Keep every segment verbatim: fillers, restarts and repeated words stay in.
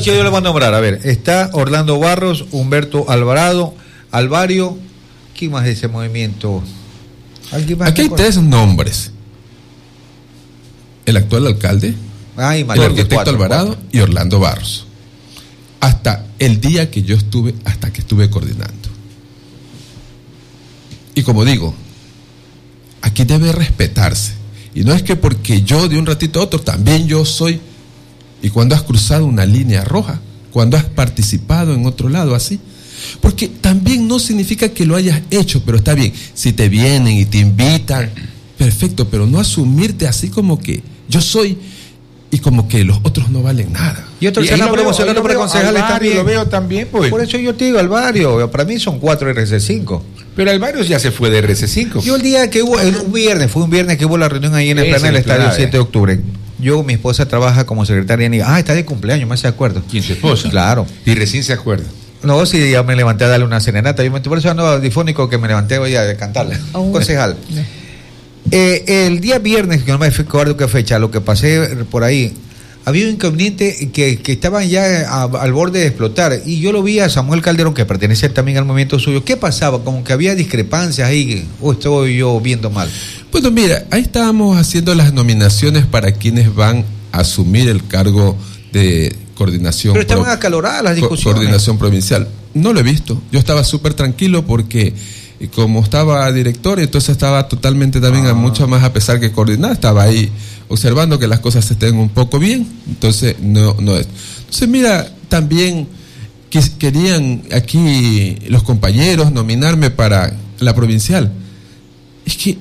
Muchachos, yo les voy a nombrar. A ver, está Orlando Barros, Humberto Alvarado, Alvario. ¿Quién más de ese movimiento? Más Aquí hay tres nombres. El actual alcalde, Ay, el arquitecto cuatro, Alvarado cuatro. y Orlando Barros. Hasta el día que yo estuve, hasta que estuve coordinando. Y como digo, aquí debe respetarse. Y no es que porque yo de un ratito a otro, también yo soy. Y cuando has cruzado una línea roja, cuando has participado en otro lado así. Porque también no significa que lo hayas hecho, pero está bien. Si te vienen y te invitan, perfecto, pero no asumirte así como que yo soy y como que los otros no valen nada. Y otros se están promocionando para concejales también. Lo veo también, pues. Por eso yo te digo, Alvario, para mí son cuatro R C cinco. Pero Alvario ya se fue de R C cinco. Yo el día que hubo, el, un viernes, fue un viernes que hubo la reunión ahí en el plan del estadio siete de octubre. Yo, mi esposa trabaja como secretaria y ah, está de cumpleaños, me hace acuerdo. ¿Quién, tu esposa? Claro. Y recién se acuerda. No, sí, ya me levanté a darle una serenata. Yo me, por eso ando difónico que me levanté hoy a cantarle. Oh. Concejal. Eh, el día viernes, que no me acuerdo qué fecha, lo que pasé por ahí, había un inconveniente que, que estaban ya a, al borde de explotar. Y yo lo vi a Samuel Calderón, que pertenece también al movimiento suyo. ¿Qué pasaba? Como que había discrepancias ahí, o estoy yo viendo mal. Bueno, mira, ahí estábamos haciendo las nominaciones para quienes van a asumir el cargo de coordinación. Pero estaban pro, acaloradas las discusiones. Coordinación provincial. No lo he visto. Yo estaba súper tranquilo porque como estaba director, entonces estaba totalmente también ah. a mucho más a pesar que coordinar, estaba ahí observando que las cosas estén un poco bien. Entonces, no, no es. Entonces, mira, también que querían aquí los compañeros nominarme para la provincial. Es que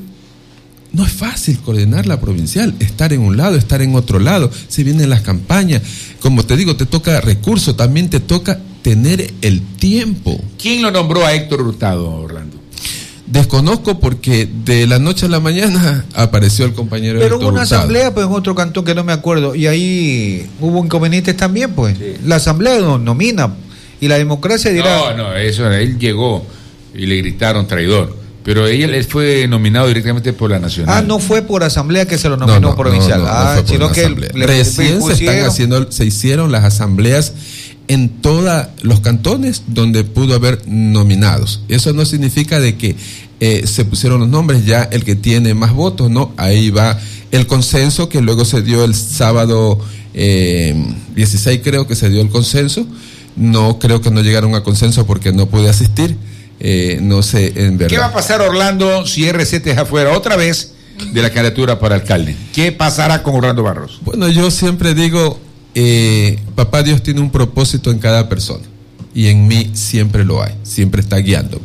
no es fácil coordinar la provincial, estar en un lado, estar en otro lado, se vienen las campañas, como te digo, te toca recursos, también te toca tener el tiempo. ¿Quién lo nombró a Héctor Hurtado, Orlando? Desconozco porque de la noche a la mañana apareció el compañero Pero hubo una Hurtado. Asamblea pues en otro cantón que no me acuerdo, y ahí hubo inconvenientes también, pues. Sí. La asamblea no, nomina, y la democracia dirá... No, no, eso, él llegó y le gritaron traidor. Pero él, él fue nominado directamente por la Nacional. Ah, no fue por asamblea que se lo nominó no, no, provincial. No, no, ah, no sino que le, recién se están haciendo, se hicieron las asambleas en todos los cantones donde pudo haber nominados. Eso no significa de que eh, se pusieron los nombres, ya el que tiene más votos, no, ahí va el consenso que luego se dio el sábado eh, dieciséis, creo que se dio el consenso. No creo que no llegaron a consenso porque no pude asistir. Eh, no sé, en verdad. ¿Qué va a pasar, Orlando, si R C T es afuera otra vez de la candidatura para alcalde? ¿Qué pasará con Orlando Barros? Bueno, yo siempre digo, eh, papá Dios tiene un propósito en cada persona y en mí siempre lo hay, siempre está guiando.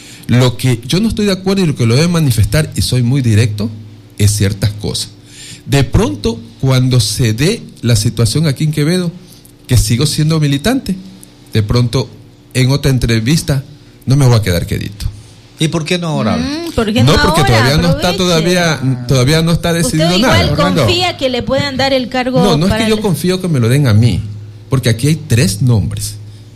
Lo que yo no estoy de acuerdo y lo que lo debo manifestar, y soy muy directo, es ciertas cosas. De pronto, cuando se dé la situación aquí en Quevedo, que sigo siendo militante, de pronto en otra entrevista no me voy a quedar quedito. ¿Y por qué no ahora? Mm, ¿por qué no, no porque ahora? todavía Aproveche. no está todavía todavía no está decidido ¿Usted nada. igual Orlando confía que le puedan dar el cargo? No, no es que el... yo confío que me lo den a mí, porque aquí hay tres nombres.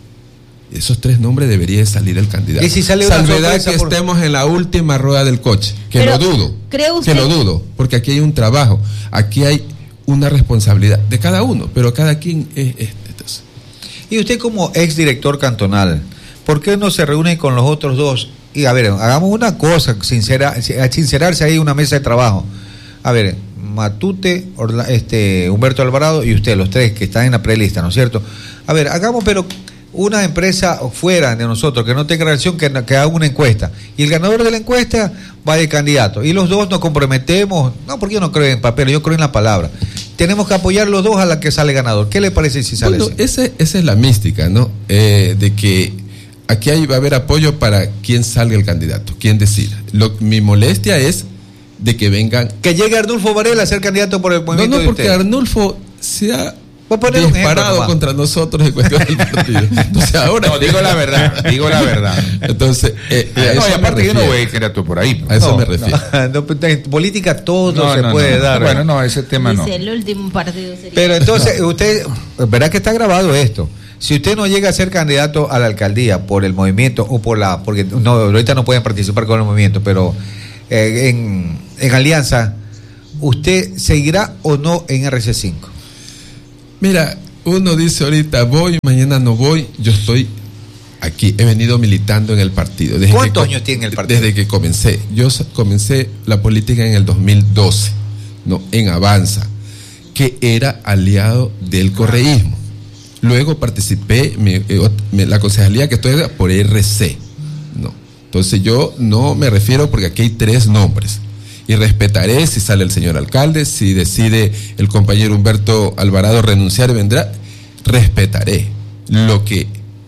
Esos tres nombres debería salir el candidato. ¿Y si sale Salvedad que por... estemos en la última rueda del coche, que Pero, lo dudo. ¿cree usted? Que lo dudo, porque aquí hay un trabajo, aquí hay una responsabilidad de cada uno, pero cada quien es, es, es. Y usted como exdirector cantonal, ¿por qué no se reúne con los otros dos? Y a ver, hagamos una cosa, sincera, sincerarse ahí una mesa de trabajo. A ver, Matute, Orla, este, Humberto Alvarado y usted, los tres que están en la prelista, ¿no es cierto? A ver, hagamos pero una empresa fuera de nosotros, que no tenga relación, que, que haga una encuesta. Y el ganador de la encuesta va de candidato. Y los dos nos comprometemos, no, porque yo no creo en papel, yo creo en la palabra. Tenemos que apoyar los dos a la que sale ganador. ¿Qué le parece si sale bueno, ese, esa es la mística, ¿no? Eh, de que aquí hay, va a haber apoyo para quien salga el candidato, quien decida. Lo, mi molestia es de que vengan... Que llegue Arnulfo Varela a ser candidato por el movimiento. No, no, porque Arnulfo se ha disparado contra nosotros en cuestión del partido. Entonces ahora... No, digo la verdad, digo la verdad. Entonces, eh, a no, eso y aparte me yo no voy a candidato por ahí. A eso no, me refiero. No, no, en política todo no, se no, puede no. dar. Bueno, no, ese tema Dice no. El último partido sería... Pero entonces, usted, verá que está grabado esto. Si usted no llega a ser candidato a la alcaldía por el movimiento o por la, porque no, ahorita no pueden participar con el movimiento, pero eh, en, en alianza, ¿usted seguirá o no en R C cinco? Mira, uno dice ahorita voy, mañana no voy. Yo estoy aquí, he venido militando en el partido. Desde ¿Cuántos que, años tiene el partido? Desde que comencé. Yo comencé la política en el dos mil doce, no, en Avanza, que era aliado del correísmo. Luego participé, me, me, la concejalía que estoy por R C. No. Entonces yo no me refiero porque aquí hay tres nombres. Y respetaré si sale el señor alcalde, si decide el compañero Humberto Alvarado renunciar, vendrá, respetaré. Lo que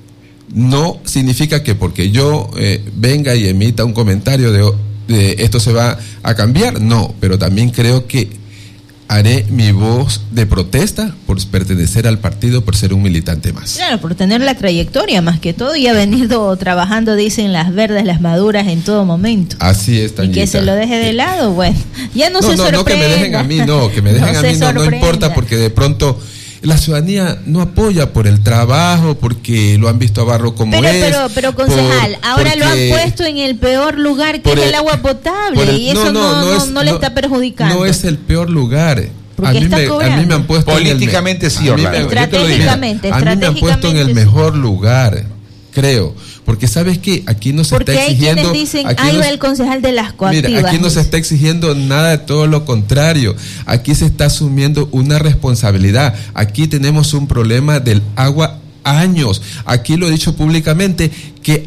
no significa que porque yo eh, venga y emita un comentario de, de esto se va a cambiar, no, pero también creo que haré mi voz de protesta por pertenecer al partido, por ser un militante más. Claro, por tener la trayectoria más que todo y ha venido trabajando, dicen, las verdes, las maduras en todo momento. Así es, Tañita. Y que se lo deje de lado, bueno, ya no, no se no, sorprenda. No, que me dejen a mí, no, que me dejen no a mí, no, no importa, porque de pronto la ciudadanía no apoya por el trabajo, porque lo han visto a Barro como pero, es. Pero, pero, concejal, por, ahora lo han porque, puesto en el peor lugar que es el, el agua potable el, y eso no, no, no, es, no le está perjudicando. No es el peor lugar. A mí, me, a mí me han puesto políticamente en el, sí, Orlando. Estratégicamente, a mí me han puesto en el mejor lugar, creo, porque sabes que aquí no se porque está exigiendo. Porque hay quienes dicen, aquí ahí no, va el concejal de las coactivas. Mira, aquí no se está exigiendo nada, de todo lo contrario. Aquí se está asumiendo una responsabilidad. Aquí tenemos un problema del agua años. Aquí lo he dicho públicamente que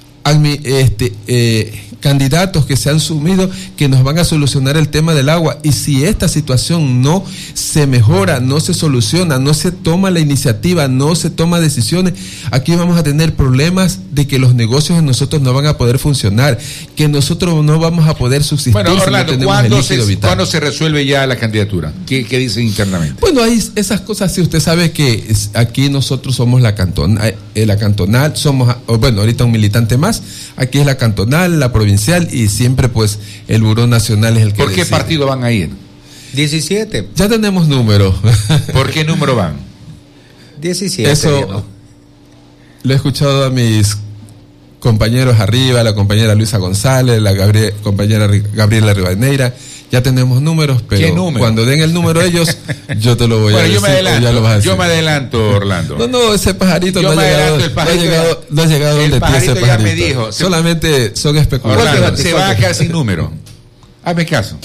este eh, candidatos que se han sumido que nos van a solucionar el tema del agua, y si esta situación no se mejora, no se soluciona, no se toma la iniciativa, no se toma decisiones, aquí vamos a tener problemas de que los negocios de nosotros no van a poder funcionar, que nosotros no vamos a poder subsistir. Bueno, Orlando, si no ¿cuándo, se, ¿cuándo se resuelve ya la candidatura? ¿Qué, qué dicen internamente? Bueno, hay esas cosas, sí, usted sabe que aquí nosotros somos la cantonal, eh, la cantonal, somos, bueno, ahorita un militante más, aquí es la cantonal, la provincial, y siempre pues el Buró Nacional es el que ¿Por qué decide. partido van a ir? diecisiete. Ya tenemos número. ¿Por qué número van? diecisiete. Eso ¿no? lo he escuchado a mis compañeros arriba, la compañera Luisa González, la Gabriel, compañera Gabriela Rivadeneira. Ya tenemos números, pero número? cuando den el número ellos, yo te lo voy bueno, a decir. Yo me adelanto, ya lo vas a decir. yo me adelanto, Orlando. No, no, ese pajarito yo no ha, llegado, el pajarito no ha llegado, ya, no ha llegado donde ti ese pajarito. Ya me dijo, solamente son especulaciones. Orlando, se va a quedar sin número. Hazme caso.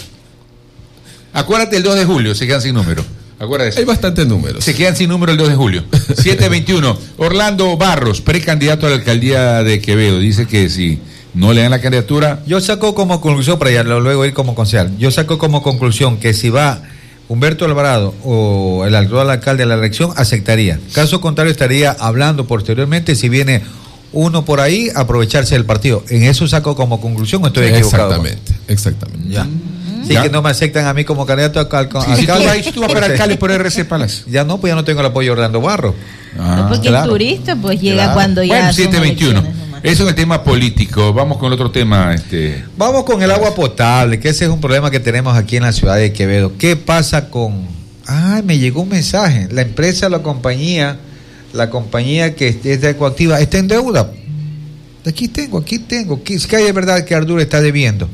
Acuérdate el dos de julio, se quedan sin número. Acuérdate. Hay bastantes números. Se quedan sin número el dos de julio. siete veintiuno. Orlando Barros, precandidato a la alcaldía de Quevedo, dice que si no le dan la candidatura. Yo saco como conclusión, para ya luego ir como concejal, yo saco como conclusión que si va Humberto Alvarado o el actual alcalde a la elección, aceptaría. Caso contrario, estaría hablando posteriormente si viene uno por ahí, aprovecharse del partido. En eso saco como conclusión, o estoy equivocado. Exactamente, exactamente. Ya. Sí, ¿ya? Que no me aceptan a mí como candidato a cal- sí, alcalde. Si tú, vas, tú vas para alcalde por R C Palacio. Ya no, pues ya no tengo el apoyo de Orlando Barro. Ah, no, porque claro. El turista pues llega claro. cuando ya bueno, siete veintiuno. Eso es el tema político. Vamos con el otro tema. Este... Vamos con el agua potable, que ese es un problema que tenemos aquí en la ciudad de Quevedo. ¿Qué pasa con...? Ay, me llegó un mensaje. La empresa, la compañía, la compañía que es de Ecoactiva está en deuda. Aquí tengo, aquí tengo. Es que es verdad que Arturo está debiendo.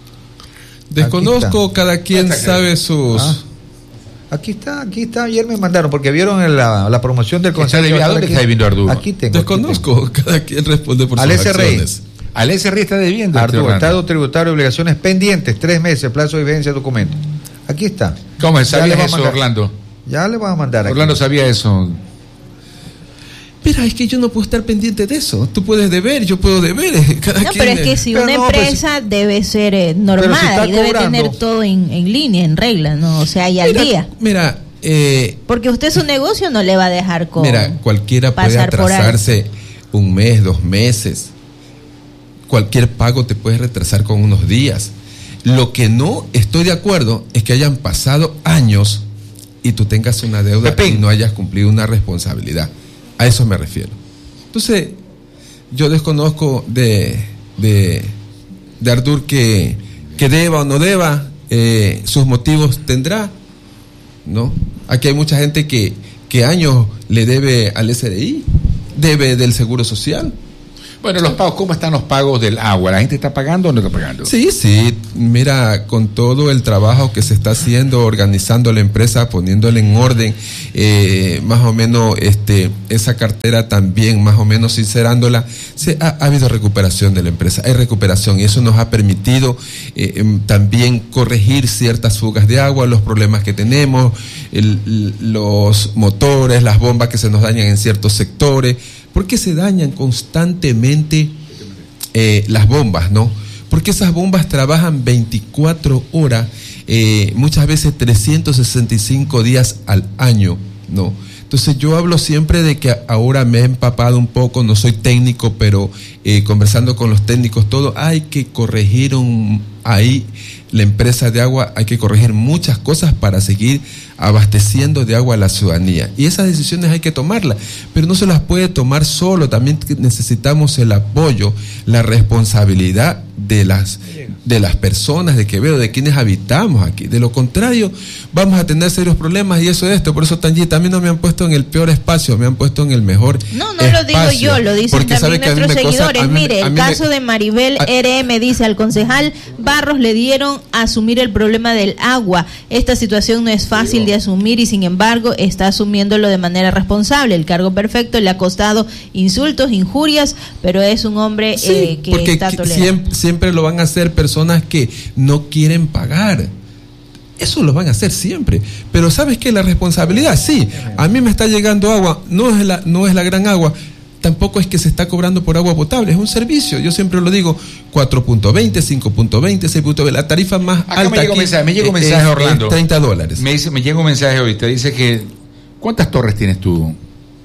Desconozco, cada quien sabe sus... Ah. Aquí está, aquí está, ayer me mandaron, porque vieron la, la promoción del Consejo. ¿A dónde está debiendo Arturo? Aquí tengo. Desconozco, aquí tengo. Cada quien responde por Al sus S R I. acciones. Al S R I está debiendo. Arturo, Estado tributario, obligaciones pendientes, tres meses, plazo de vigencia de documento. Aquí está. ¿Cómo sabías eso, mandar, Orlando? Ya le voy a mandar. Orlando aquí. Sabía eso. Pero es que yo no puedo estar pendiente de eso. Tú puedes deber, yo puedo deber. Cada no, quien pero es que si pero una no, empresa pues, debe ser eh, normada si y debe cobrando. Tener todo en, en línea, en regla, ¿no? O sea, y al mira, día. Mira, eh, porque usted su negocio no le va a dejar con. Mira, cualquiera puede atrasarse un mes, dos meses. Cualquier pago te puede retrasar con unos días. Lo que no estoy de acuerdo es que hayan pasado años y tú tengas una deuda Pepe. Y no hayas cumplido una responsabilidad. A eso me refiero. Entonces, yo desconozco de, de, de Artur que, que deba o no deba, eh, sus motivos tendrá, ¿no? Aquí hay mucha gente que, que años le debe al S R I, debe del Seguro Social. Bueno, los pagos, ¿cómo están los pagos del agua? ¿La gente está pagando o no está pagando? Sí, sí, mira, con todo el trabajo que se está haciendo, organizando la empresa, poniéndole en orden, eh, más o menos este, esa cartera también, más o menos sincerándola, se ha, ha habido recuperación de la empresa, hay recuperación y eso nos ha permitido eh, eh, también corregir ciertas fugas de agua, los problemas que tenemos, el, los motores, las bombas que se nos dañan en ciertos sectores. ¿Por qué se dañan constantemente eh, las bombas, no? Porque esas bombas trabajan veinticuatro horas, eh, muchas veces trescientos sesenta y cinco días al año, ¿no? Entonces yo hablo siempre de que ahora me he empapado un poco, no soy técnico, pero eh, conversando con los técnicos, todo, hay que corregir un, ahí la empresa de agua, hay que corregir muchas cosas para seguir abasteciendo de agua a la ciudadanía. Y esas decisiones hay que tomarlas, pero no se las puede tomar solo, también necesitamos el apoyo, la responsabilidad de las, de las personas de Quevedo, de quienes habitamos aquí. De lo contrario, vamos a tener serios problemas y eso es esto. Por eso, Tanji, también no me han puesto en el peor espacio, me han puesto en el mejor No, no espacio, lo digo yo, lo dicen también nuestros seguidores. Cosa, Mire, me, el caso me, de Maribel a, R M dice, al concejal Barros le dieron a asumir el problema del agua. Esta situación no es fácil de asumir y sin embargo está asumiéndolo de manera responsable. El cargo perfecto le ha costado insultos, injurias, pero es un hombre sí, eh, que porque está tolerante. Siempre, siempre lo van a hacer personas que no quieren pagar. Eso lo van a hacer siempre. Pero ¿sabes qué? La responsabilidad, sí, a mí me está llegando agua, no es la, no es la gran agua, tampoco es que se está cobrando por agua potable, es un servicio. Yo siempre lo digo, cuatro punto veinte, cinco punto veinte, seis punto veinte, la tarifa más Acá alta me llegó aquí, mensaje, me llegó eh, mensaje, eh, Orlando. treinta dólares. Me, dice, me llega un mensaje ahorita, dice que, ¿cuántas torres tienes tú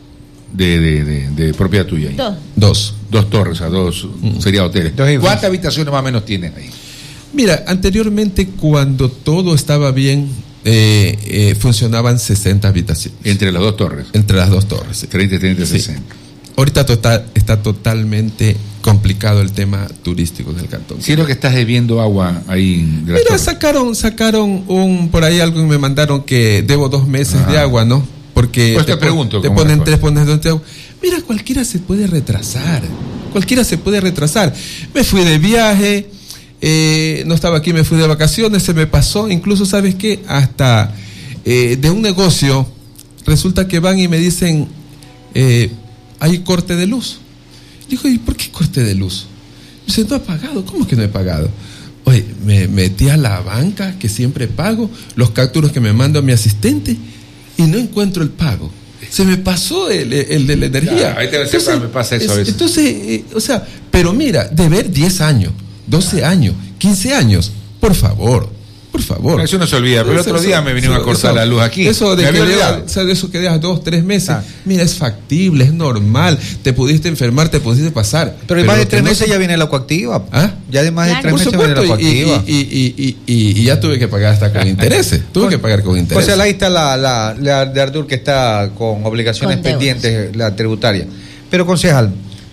de, de, de, de propiedad tuya ahí? Dos. Dos. Dos torres, o sea, dos, mm. sería hoteles. Dos ¿Cuántas habitaciones más o menos tienes ahí? Mira, anteriormente cuando todo estaba bien, eh, eh, funcionaban sesenta habitaciones. Entre las dos torres. Entre las dos torres. Sí. treinta, treinta, Sí. sesenta. Ahorita total, está totalmente complicado el tema turístico del cantón. Siento que estás debiendo agua ahí. De las Mira, torres. sacaron, sacaron un, por ahí algo que me mandaron que debo dos meses Ajá. de agua, ¿no? Porque Pues te pon- pregunto, te ¿cómo ponen es? tres, pones dos de agua. Mira, cualquiera se puede retrasar. Cualquiera se puede retrasar. Me fui de viaje, eh, no estaba aquí, me fui de vacaciones, se me pasó. Incluso, ¿sabes qué? Hasta eh, de un negocio, resulta que van y me dicen, eh, hay corte de luz. Digo, ¿y por qué corte de luz? Dice, no he pagado. ¿Cómo que no he pagado? Oye, me metí a la banca que siempre pago, los capturos que me manda mi asistente y no encuentro el pago. Se me pasó el, el de la energía. Ya, ahí te- siempre me pasa eso es- a veces. Entonces, eh, o sea, pero mira, deber diez años, doce años, quince años, por favor. Por favor. Eso no se olvida, pero el Eso- otro día eso- me vinieron a cortar eso- la luz aquí. Eso de Me que había deja- olvidado. o sea, de eso que dejas dos, tres meses. Ah. Mira, es factible, es normal. Te pudiste enfermar, te pudiste pasar. Pero, más de lo tres que no meses se- ya viene la coactiva. ¿Ah? Ya de más de Claro. tres Por meses viene la supuesto, y, coactiva. y, y, y, y- y ya tuve que pagar hasta con intereses. Tuve que pagar con O intereses. sea, ahí está la, la, la de Artur que está con obligaciones Con deudas. pendientes, la tributaria. Pero, concejal,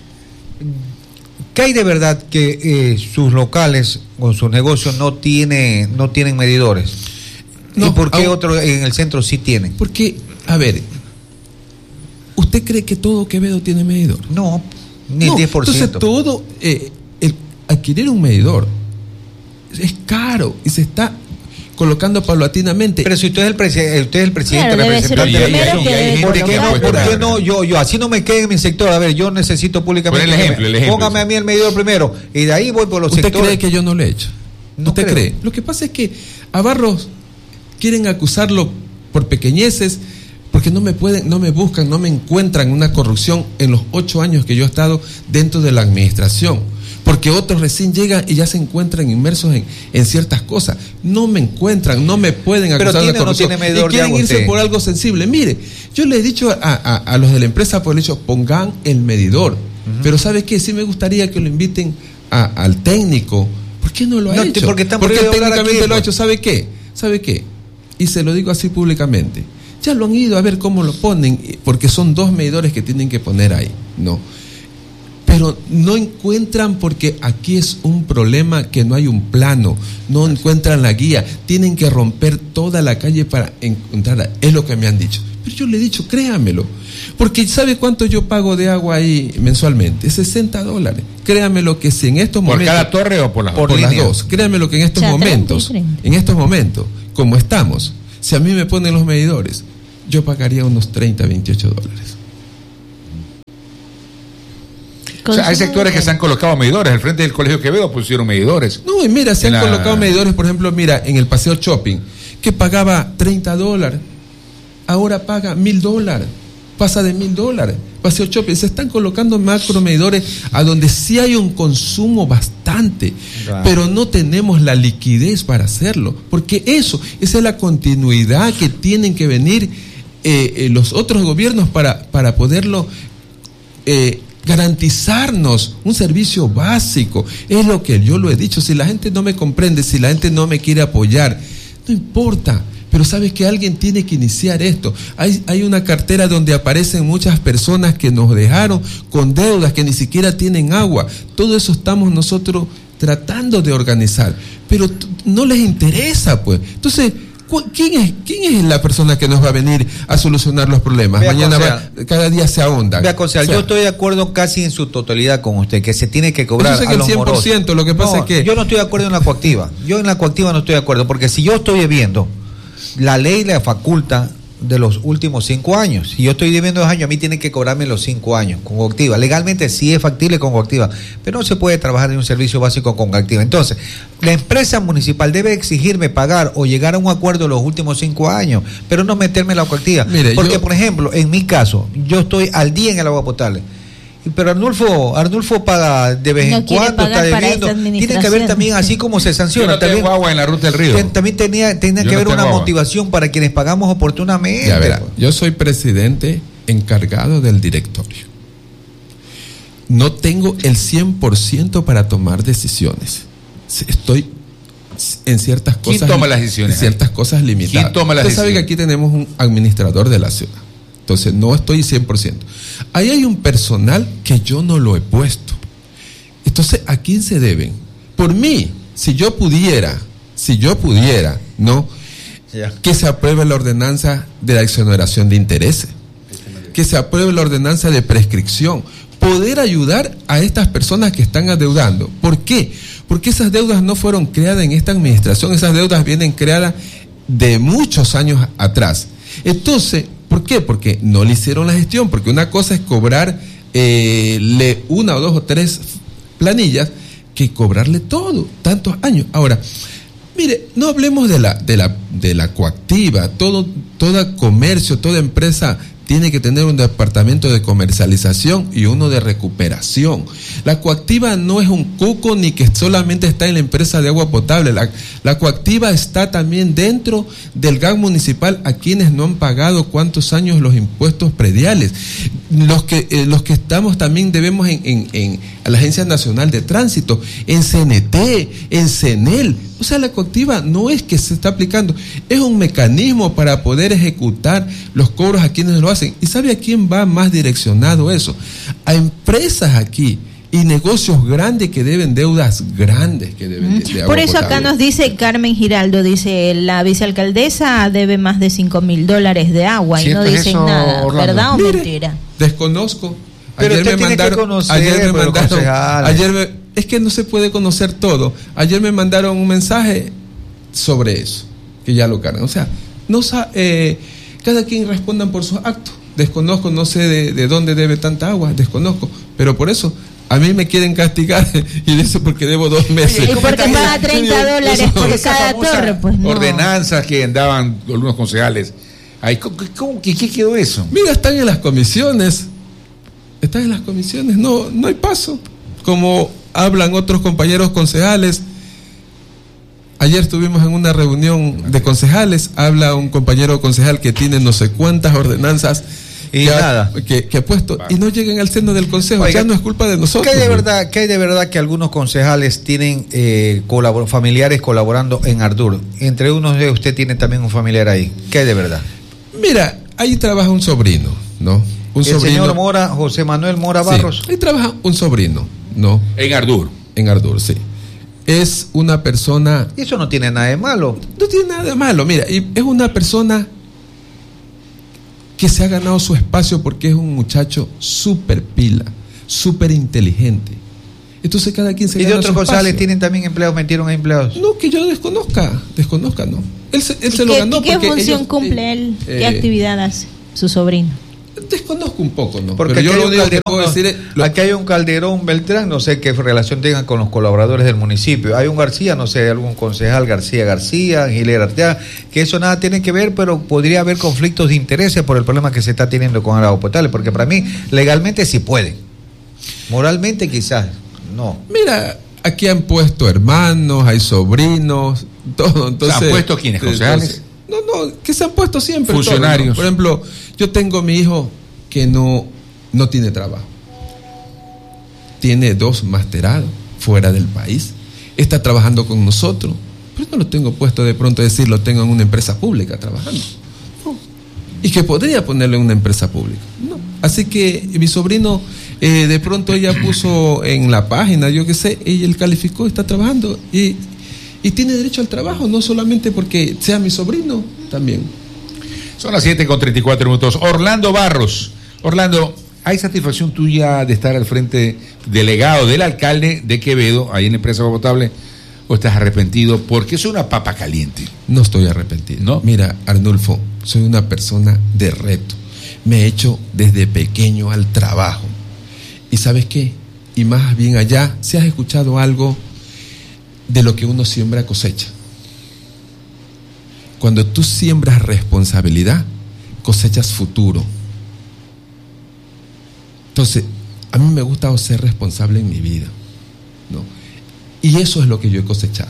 ¿qué hay de verdad que eh, sus locales o sus negocios no, tiene, no tienen medidores? No, ¿Y por qué aún- otros en el centro sí tienen? Porque, a ver, ¿usted cree que todo Quevedo tiene medidor? No, ni No, el diez por ciento. Entonces, todo, eh, el adquirir un medidor es caro y se está colocando paulatinamente. Pero si usted es el, presi- usted es el presidente, Claro, debe ser el representante de la primero nación, que debe ¿por qué no? colocar. ¿Por qué no? Yo, yo, así no me quede en mi sector. A ver, yo necesito públicamente. Pon el ejemplo, que me- el ejemplo. Póngame a mí el medidor primero y de ahí voy por los ¿Usted sectores. cree que yo no lo he hecho? No ¿Usted creo. cree? Lo que pasa es que a Barros quieren acusarlo por pequeñeces porque no me pueden, no me buscan, no me encuentran una corrupción en los ocho años que yo he estado dentro de la administración. Porque otros recién llegan y ya se encuentran inmersos en, en ciertas cosas. No me encuentran, no me pueden Pero acusar de tiene o no corrupción. tiene medidor y de quieren agua irse usted. por algo sensible. Mire, yo le he dicho a, a- a los de la empresa, por el hecho, pongan el medidor. Pero ¿sabe qué? Sí me gustaría que lo inviten a- al técnico. ¿Por qué no lo ha No, hecho? porque está Porque prohibido hablar técnicamente aquí, lo ha pues. hecho. ¿Sabe qué? ¿Sabe qué? Y se lo digo así públicamente. Ya lo han ido a ver cómo lo ponen, porque son dos medidores que tienen que poner ahí. No. Pero no encuentran, porque aquí es un problema que no hay un plano, no encuentran la guía, tienen que romper toda la calle para encontrarla, es lo que me han dicho. Pero yo le he dicho, créamelo. Porque ¿sabe cuánto yo pago de agua ahí mensualmente? sesenta dólares. Créamelo que si en estos ¿Por momentos... ¿Por cada torre o por las por dos? Por las dos. Créamelo que en estos o sea, momentos, en estos momentos, como estamos, si a mí me ponen los medidores, yo pagaría unos treinta, veintiocho dólares. O sea, hay sectores que se han colocado medidores. Al frente del Colegio Quevedo pusieron medidores. No, y mira, se han la... colocado medidores, por ejemplo, mira, en el Paseo Shopping, que pagaba treinta dólares, ahora paga mil dólares, pasa de mil dólares. Paseo Shopping, se están colocando macro medidores a donde sí hay un consumo bastante, claro, pero no tenemos la liquidez para hacerlo, porque eso, esa es la continuidad que tienen que venir eh, eh, los otros gobiernos para, para poderlo eh, garantizarnos un servicio básico. Es lo que yo lo he dicho. Si la gente no me comprende, si la gente no me quiere apoyar, no importa, pero sabes que alguien tiene que iniciar esto. Hay, hay una cartera donde aparecen muchas personas que nos dejaron con deudas, que ni siquiera tienen agua. Todo eso estamos nosotros tratando de organizar, pero t- no les interesa, pues. Entonces, ¿Quién es, ¿Quién es la persona que nos va a venir a solucionar los problemas? Vea, Mañana concejal, va, cada día se ahonda. Vea, concejal, o sea, yo estoy de acuerdo casi en su totalidad con usted, que se tiene que cobrar yo sé que a el los cien por ciento, morosos. lo que pasa No, es que... yo no estoy de acuerdo en la coactiva. Yo en la coactiva no estoy de acuerdo, porque si yo estoy debiendo, la ley le faculta de los últimos cinco años. Si yo estoy debiendo dos años, a mí tienen que cobrarme los cinco años con coactiva. Legalmente sí es factible con coactiva, pero no se puede trabajar en un servicio básico con coactiva. Entonces, la empresa municipal debe exigirme pagar o llegar a un acuerdo los últimos cinco años, pero no meterme la coactiva. Mire, porque, yo... por ejemplo, en mi caso, yo estoy al día en el agua potable. Pero Arnulfo, Arnulfo paga de vez no en cuando, está debiendo. Tiene que haber también, así como se sanciona. Yo no también, tengo agua en la ruta del río. Ten, también tenía, tenía que no haber una agua. motivación para quienes pagamos oportunamente. Ya verá, yo soy presidente encargado del directorio. No tengo el cien por ciento para tomar decisiones. Estoy en ciertas cosas. ¿Quién toma las decisiones? En ciertas cosas limitadas. ¿Quién toma las Usted sabe que aquí tenemos un administrador de la ciudad. Entonces, no estoy cien por ciento. Ahí hay un personal que yo no lo he puesto. Entonces, ¿a quién se deben? Por mí, si yo pudiera, si yo pudiera, ¿no? Yeah. Que se apruebe la ordenanza de la exoneración de intereses. Que se apruebe la ordenanza de prescripción. Poder ayudar a estas personas que están adeudando. ¿Por qué? Porque esas deudas no fueron creadas en esta administración. Esas deudas vienen creadas de muchos años atrás. Entonces, ¿por qué? Porque no le hicieron la gestión, porque una cosa es cobrar eh, le una o dos o tres planillas que cobrarle todo, tantos años. Ahora, mire, no hablemos de la, de la, de la coactiva, todo, todo comercio, toda empresa tiene que tener un departamento de comercialización y uno de recuperación. La coactiva no es un cuco ni que solamente está en la empresa de agua potable. La, la coactiva está también dentro del G A M municipal a quienes no han pagado cuántos años los impuestos prediales. Los que, eh, los que estamos también debemos en, en, en la Agencia Nacional de Tránsito, en C N T, en CENEL. O sea, la coactiva no es que se está aplicando, es un mecanismo para poder ejecutar los cobros a quienes lo hacen. ¿Y sabe a quién va más direccionado eso? A empresas aquí y negocios grandes que deben deudas grandes que deben de, de agua Por eso potable. Acá nos dice Carmen Giraldo, dice la vicealcaldesa debe más de cinco mil dólares de agua y no dicen eso, nada, Orlando. ¿Verdad o Mire, mentira? Desconozco. Pero ayer usted me tiene mandaron, que conocer, ayer me mandaron, concejal. ayer me, es que no se puede conocer todo. Ayer me mandaron un mensaje sobre eso, que ya lo cargan. O sea, no eh, cada quien respondan por sus actos. Desconozco, no sé de, de dónde debe tanta agua, desconozco, pero por eso a mí me quieren castigar y eso porque debo dos meses. Y porque paga treinta dólares por cada torre, pues no. Ordenanzas que andaban algunos concejales. Ay, ¿cómo, cómo, qué, ¿Qué quedó eso? Mira, están en las comisiones. Están en las comisiones, no, no hay paso. Como hablan otros compañeros concejales. Ayer estuvimos en una reunión de concejales, habla un compañero concejal que tiene no sé cuántas ordenanzas y que nada ha, que, que ha puesto vale. Y no llegan al seno del consejo. Oiga, ya no es culpa de nosotros. ¿Qué hay de verdad, ¿qué hay de verdad que algunos concejales tienen eh, colabor, familiares colaborando en Ardur? Entre unos de usted tiene también un familiar ahí. ¿Qué hay de verdad? Mira, ahí trabaja un sobrino, ¿no? Un el sobrino, señor Mora, José Manuel Mora Barros. Sí, ahí trabaja un sobrino, ¿no? En Ardur. En Ardur, sí. Es una persona... Eso no tiene nada de malo. No tiene nada de malo, mira, y es una persona que se ha ganado su espacio porque es un muchacho súper pila, súper inteligente. Entonces cada quien se ¿Y gana de otros su González espacio. tienen también empleados, metieron a empleados? No, que yo desconozca, desconozca, no. Él se, él se lo ¿Qué, ganó ¿qué porque función ellos, cumple eh, él? eh, ¿Qué actividad hace su sobrino? Desconozco un poco, ¿no? Porque Pero yo aquí lo hay un único que Calderón, puedo no, decir es... lo- aquí hay un Calderón Beltrán, no sé qué relación tengan con los colaboradores del municipio. Hay un García, no sé, algún concejal García García, Gilera Arteaga, que eso nada tiene que ver, pero podría haber conflictos de intereses por el problema que se está teniendo con el agua potable, porque para mí legalmente sí pueden, moralmente quizás no. Mira, aquí han puesto hermanos, hay sobrinos, todo. Entonces, ¿Se han puesto quiénes, concejales? No, no, que se han puesto siempre. Funcionarios. Todo, ¿no? Por ejemplo, yo tengo mi hijo que no, no tiene trabajo. Tiene dos masterados fuera del país. Está trabajando con nosotros. Pero no lo tengo puesto de pronto a decir, lo tengo en una empresa pública trabajando. No. Y que podría ponerlo en una empresa pública. No. Así que mi sobrino, eh, de pronto ella puso en la página, yo qué sé, ella él calificó, está trabajando y, y tiene derecho al trabajo, no solamente porque sea mi sobrino, también. Son las siete con treinta y cuatro minutos. Orlando Barros. Orlando, ¿hay satisfacción tuya de estar al frente delegado del alcalde de Quevedo, ahí en la empresa Agua Potable, o estás arrepentido? Porque es una papa caliente. No estoy arrepentido. ¿No? Mira, Arnulfo, soy una persona de reto. Me he hecho desde pequeño al trabajo. ¿Y sabes qué? Y más bien allá, si has escuchado algo de lo que uno siembra cosecha. Cuando tú siembras responsabilidad, cosechas futuro. Entonces, a mí me gusta ser responsable en mi vida, ¿no? Y eso es lo que yo he cosechado.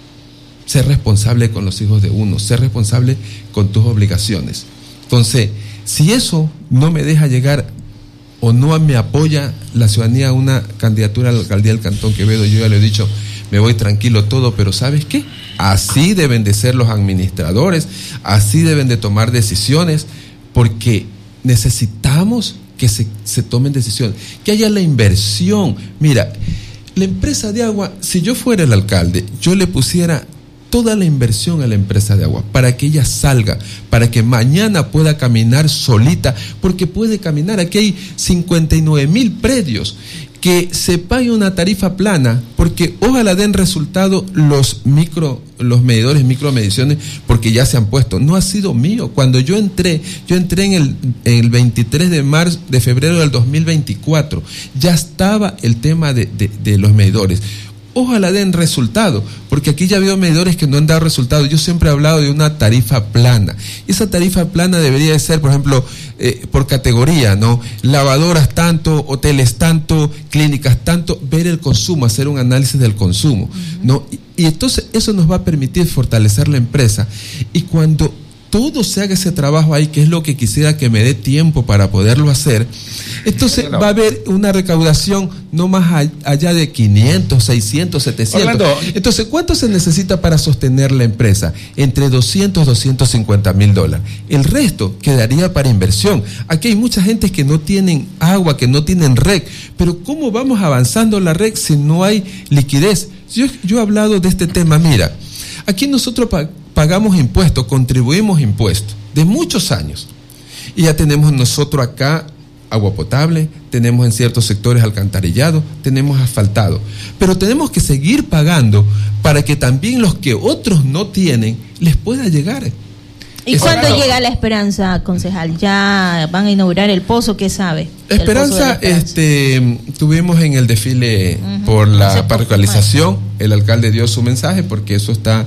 Ser responsable con los hijos de uno, ser responsable con tus obligaciones. Entonces, si eso no me deja llegar o no me apoya la ciudadanía a una candidatura a la alcaldía del Cantón Quevedo, yo ya le he dicho, me voy tranquilo todo, pero ¿sabes qué? Así deben de ser los administradores, así deben de tomar decisiones, porque necesitamos que se, se tomen decisiones, que haya la inversión. Mira, la empresa de agua, si yo fuera el alcalde, yo le pusiera toda la inversión a la empresa de agua para que ella salga, para que mañana pueda caminar solita, porque puede caminar. Aquí hay cincuenta y nueve mil predios. Que se pague una tarifa plana, porque ojalá den resultado los micro, los medidores, micromediciones, porque ya se han puesto. No ha sido mío. Cuando yo entré, yo entré en el, en el veintitrés de marzo, de febrero del dos mil veinticuatro. Ya estaba el tema de, de, de los medidores. Ojalá den resultado, porque aquí ya ha habido medidores que no han dado resultado. Yo siempre he hablado de una tarifa plana. Esa tarifa plana debería de ser, por ejemplo, eh, por categoría, ¿no? Lavadoras tanto, hoteles tanto, clínicas tanto, ver el consumo, hacer un análisis del consumo, ¿no? Y, y entonces eso nos va a permitir fortalecer la empresa. Y cuando todo se haga ese trabajo ahí, que es lo que quisiera que me dé tiempo para poderlo hacer, entonces va a haber una recaudación no más allá de quinientos, seiscientos, setecientos. Orlando. Entonces, ¿cuánto se necesita para sostener la empresa? Entre doscientos, doscientos cincuenta mil dólares. El resto quedaría para inversión. Aquí hay mucha gente que no tienen agua, que no tienen R E C, pero ¿cómo vamos avanzando la R E C si no hay liquidez? Yo, yo he hablado de este tema. Mira, aquí nosotros pa- pagamos impuestos, contribuimos impuestos de muchos años. Y ya tenemos nosotros acá agua potable, tenemos en ciertos sectores alcantarillado, tenemos asfaltado. Pero tenemos que seguir pagando para que también los que otros no tienen les pueda llegar. ¿Y Esa- cuándo llega la Esperanza, concejal? ¿Ya van a inaugurar el pozo? ¿Qué sabe? La del pozo de la Esperanza, Esperanza. este, tuvimos en el desfile Ujú. por Hace la poco parroquialización, el alcalde dio su mensaje porque eso está,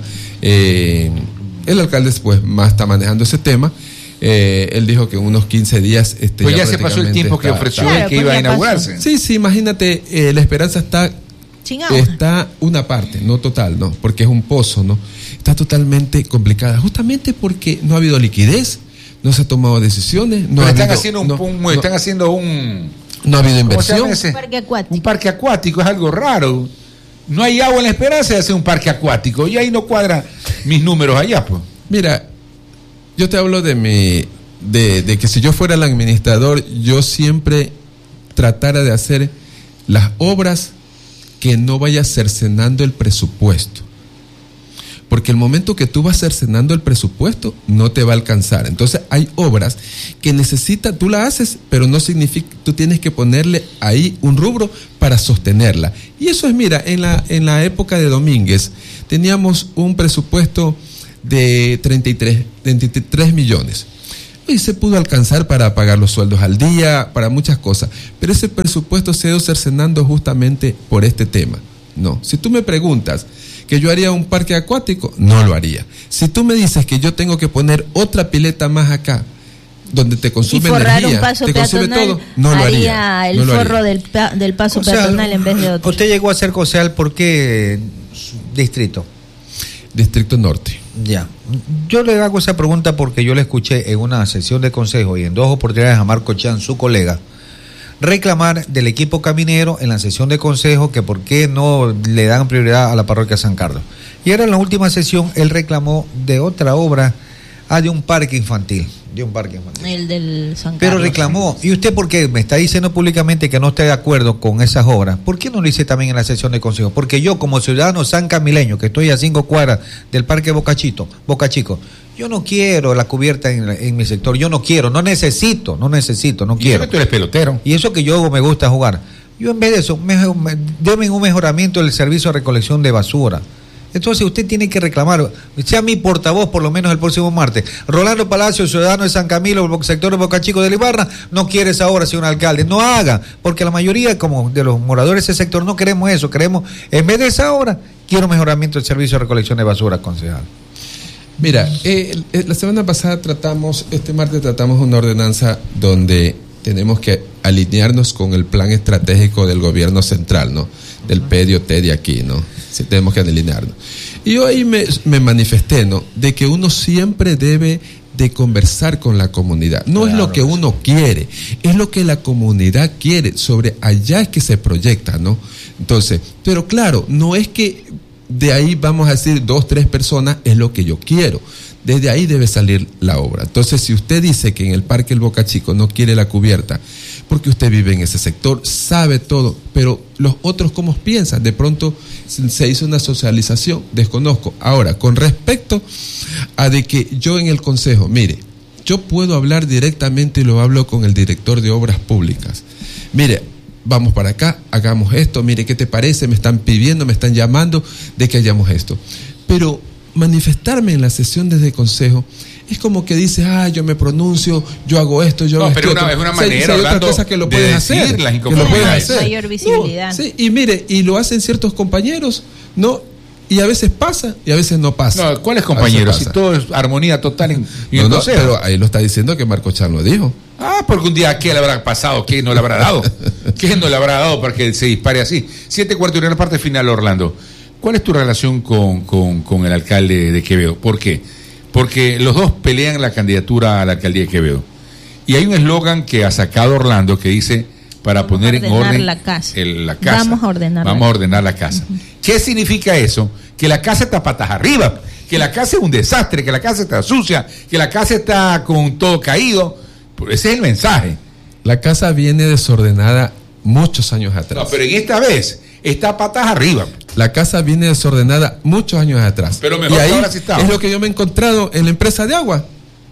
eh, el alcalde pues más está manejando ese tema. Eh, él dijo que en unos quince días este, Pues ya se pasó el prácticamente tiempo que está- ofreció Claro, él que pues iba a ya pasó. inaugurarse. Sí, sí, imagínate, eh, la Esperanza está, Sin agua. está una parte, no total, no, porque es un pozo, ¿no? Está totalmente complicada, justamente porque no ha habido liquidez, no se han tomado decisiones, no Pero ha están habido, haciendo un, no, un- no- están haciendo un no ha habido ¿cómo se llama inversión. ese? Un parque acuático. Un parque acuático, es algo raro. No hay agua en la Esperanza de hacer un parque acuático. Y ahí no cuadran mis números allá, pues. Mira, yo te hablo de mi, de, de que si yo fuera el administrador, yo siempre tratara de hacer las obras que no vaya cercenando el presupuesto. porque el momento que tú vas cercenando el presupuesto no te va a alcanzar. Entonces hay obras que necesitan, tú la haces, pero no significa, tú tienes que ponerle ahí un rubro para sostenerla. Y eso es, mira, en la, en la época de Domínguez teníamos un presupuesto de treinta y tres millones. Y se pudo alcanzar para pagar los sueldos al día, para muchas cosas. Pero ese presupuesto se ha ido cercenando justamente por este tema. No, si tú me preguntas que yo haría un parque acuático, no lo haría. Si tú me dices que yo tengo que poner otra pileta más acá, donde te consume y forrar energía, un paso te consume peatonal, todo, no lo haría. haría el no lo forro haría. del, pa- del paso O sea, peatonal en vez de otro. Usted llegó a ser concejal, ¿por qué distrito? Distrito Norte. Ya. Yo le hago esa pregunta porque yo le escuché en una sesión de consejo y en dos oportunidades a Marco Chan, su colega, reclamar del equipo caminero en la sesión de consejo que por qué no le dan prioridad a la parroquia San Carlos. Y ahora en la última sesión él reclamó de otra obra, ah, de un parque infantil, de un parque infantil. El del San Pero Carlos. reclamó, ¿y usted por qué me está diciendo públicamente que no está de acuerdo con esas obras? ¿Por qué no lo hice también en la sesión de consejo? Porque yo, como ciudadano sancamileño, que estoy a cinco cuadras del parque Boca Chito, Boca Chico, yo no quiero la cubierta en, en mi sector, yo no quiero, no necesito, no necesito, no Y quiero. eso que tú eres pelotero. Y eso que yo me gusta jugar. Yo en vez de eso, me, me, denme un mejoramiento del servicio de recolección de basura. Entonces usted tiene que reclamar, sea mi portavoz por lo menos el próximo martes. Rolando Palacio, ciudadano de San Camilo, sector de Boca Chico de Ibarra, no quiere esa obra, señor alcalde. No haga, porque la mayoría como de los moradores de ese sector no queremos eso. Queremos, en vez de esa obra, quiero mejoramiento del servicio de recolección de basura, concejal. Mira, eh, la semana pasada tratamos, este martes tratamos una ordenanza donde tenemos que alinearnos con el plan estratégico del gobierno central, ¿no? Del PEDI o TEDI aquí, ¿no? Sí, tenemos que alinearnos. Y yo ahí me, me manifesté, ¿no? De que uno siempre debe de conversar con la comunidad. No claro, es lo que uno quiere, es lo que la comunidad quiere. Sobre allá es que se proyecta, ¿no? Entonces, pero claro, no es que de ahí vamos a decir dos, tres personas es lo que yo quiero. Desde ahí debe salir la obra. Entonces, si usted dice que en el Parque El Boca Chico no quiere la cubierta, porque usted vive en ese sector, sabe todo, pero los otros cómo piensan, de pronto se hizo una socialización, desconozco. Ahora, con respecto a de que yo en el consejo, mire, yo puedo hablar directamente y lo hablo con el director de obras públicas. Mire, vamos para acá, hagamos esto, mire, ¿qué te parece? Me están pidiendo, me están llamando de que hayamos esto. Pero manifestarme en la sesión desde consejo es como que dices, ah, yo me pronuncio, yo hago esto, yo no, hago pero esto. una, es una o sea, manera, hay otra cosa que lo de puedes hacer, las que lo puedes inconformidades. hacer. Mayor visibilidad. No, sí, y mire, y lo hacen ciertos compañeros, ¿no? Y a veces pasa y a veces no pasa. No, ¿cuáles compañeros? Si todo es armonía total en, en no, el no, consejo. pero ahí lo está diciendo que Marco Chan lo dijo. Ah, porque un día, ¿qué le habrá pasado? ¿Qué no le habrá dado? ¿Qué no le habrá dado para que se dispare así? Siete cuartos y una parte final, Orlando. ¿Cuál es tu relación con, con, con el alcalde de Quevedo? ¿Por qué? Porque los dos pelean la candidatura a la alcaldía de Quevedo. Y hay un eslogan que ha sacado Orlando que dice, para Vamos poner en orden la casa. El, la casa. Vamos a ordenar Vamos la a ordenar la casa. Uh-huh. ¿Qué significa eso? Que la casa está patas arriba, que la casa es un desastre, que la casa está sucia, que la casa está con todo caído. Ese es el mensaje. La casa viene desordenada muchos años atrás. No, pero en esta vez está patas arriba. La casa viene desordenada muchos años atrás. Pero mejor y ahí que ahora sí está. Es lo que yo me he encontrado en la empresa de agua.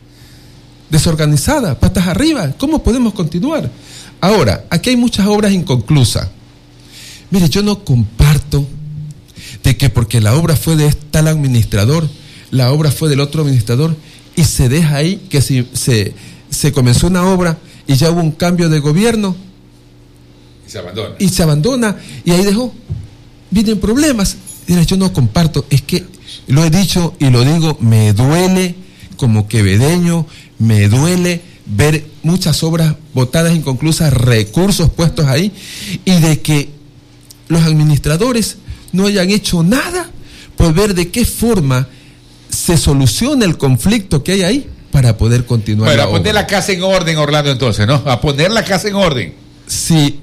Desorganizada, patas arriba. ¿Cómo podemos continuar? Ahora, aquí hay muchas obras inconclusas. Mire, yo no comparto de que porque la obra fue de tal administrador, la obra fue del otro administrador, y se deja ahí que si se, se comenzó una obra y ya hubo un cambio de gobierno, y se abandona. Y se abandona, y ahí dejó. Vienen problemas. Mira, yo no comparto, es que lo he dicho y lo digo, me duele como quevedeño, me duele ver muchas obras botadas inconclusas, recursos puestos ahí, y de que los administradores no hayan hecho nada por ver de qué forma se soluciona el conflicto que hay ahí para poder continuar. Bueno, la a poner obra. la casa en orden, Orlando, entonces, ¿no? A poner la casa en orden. Si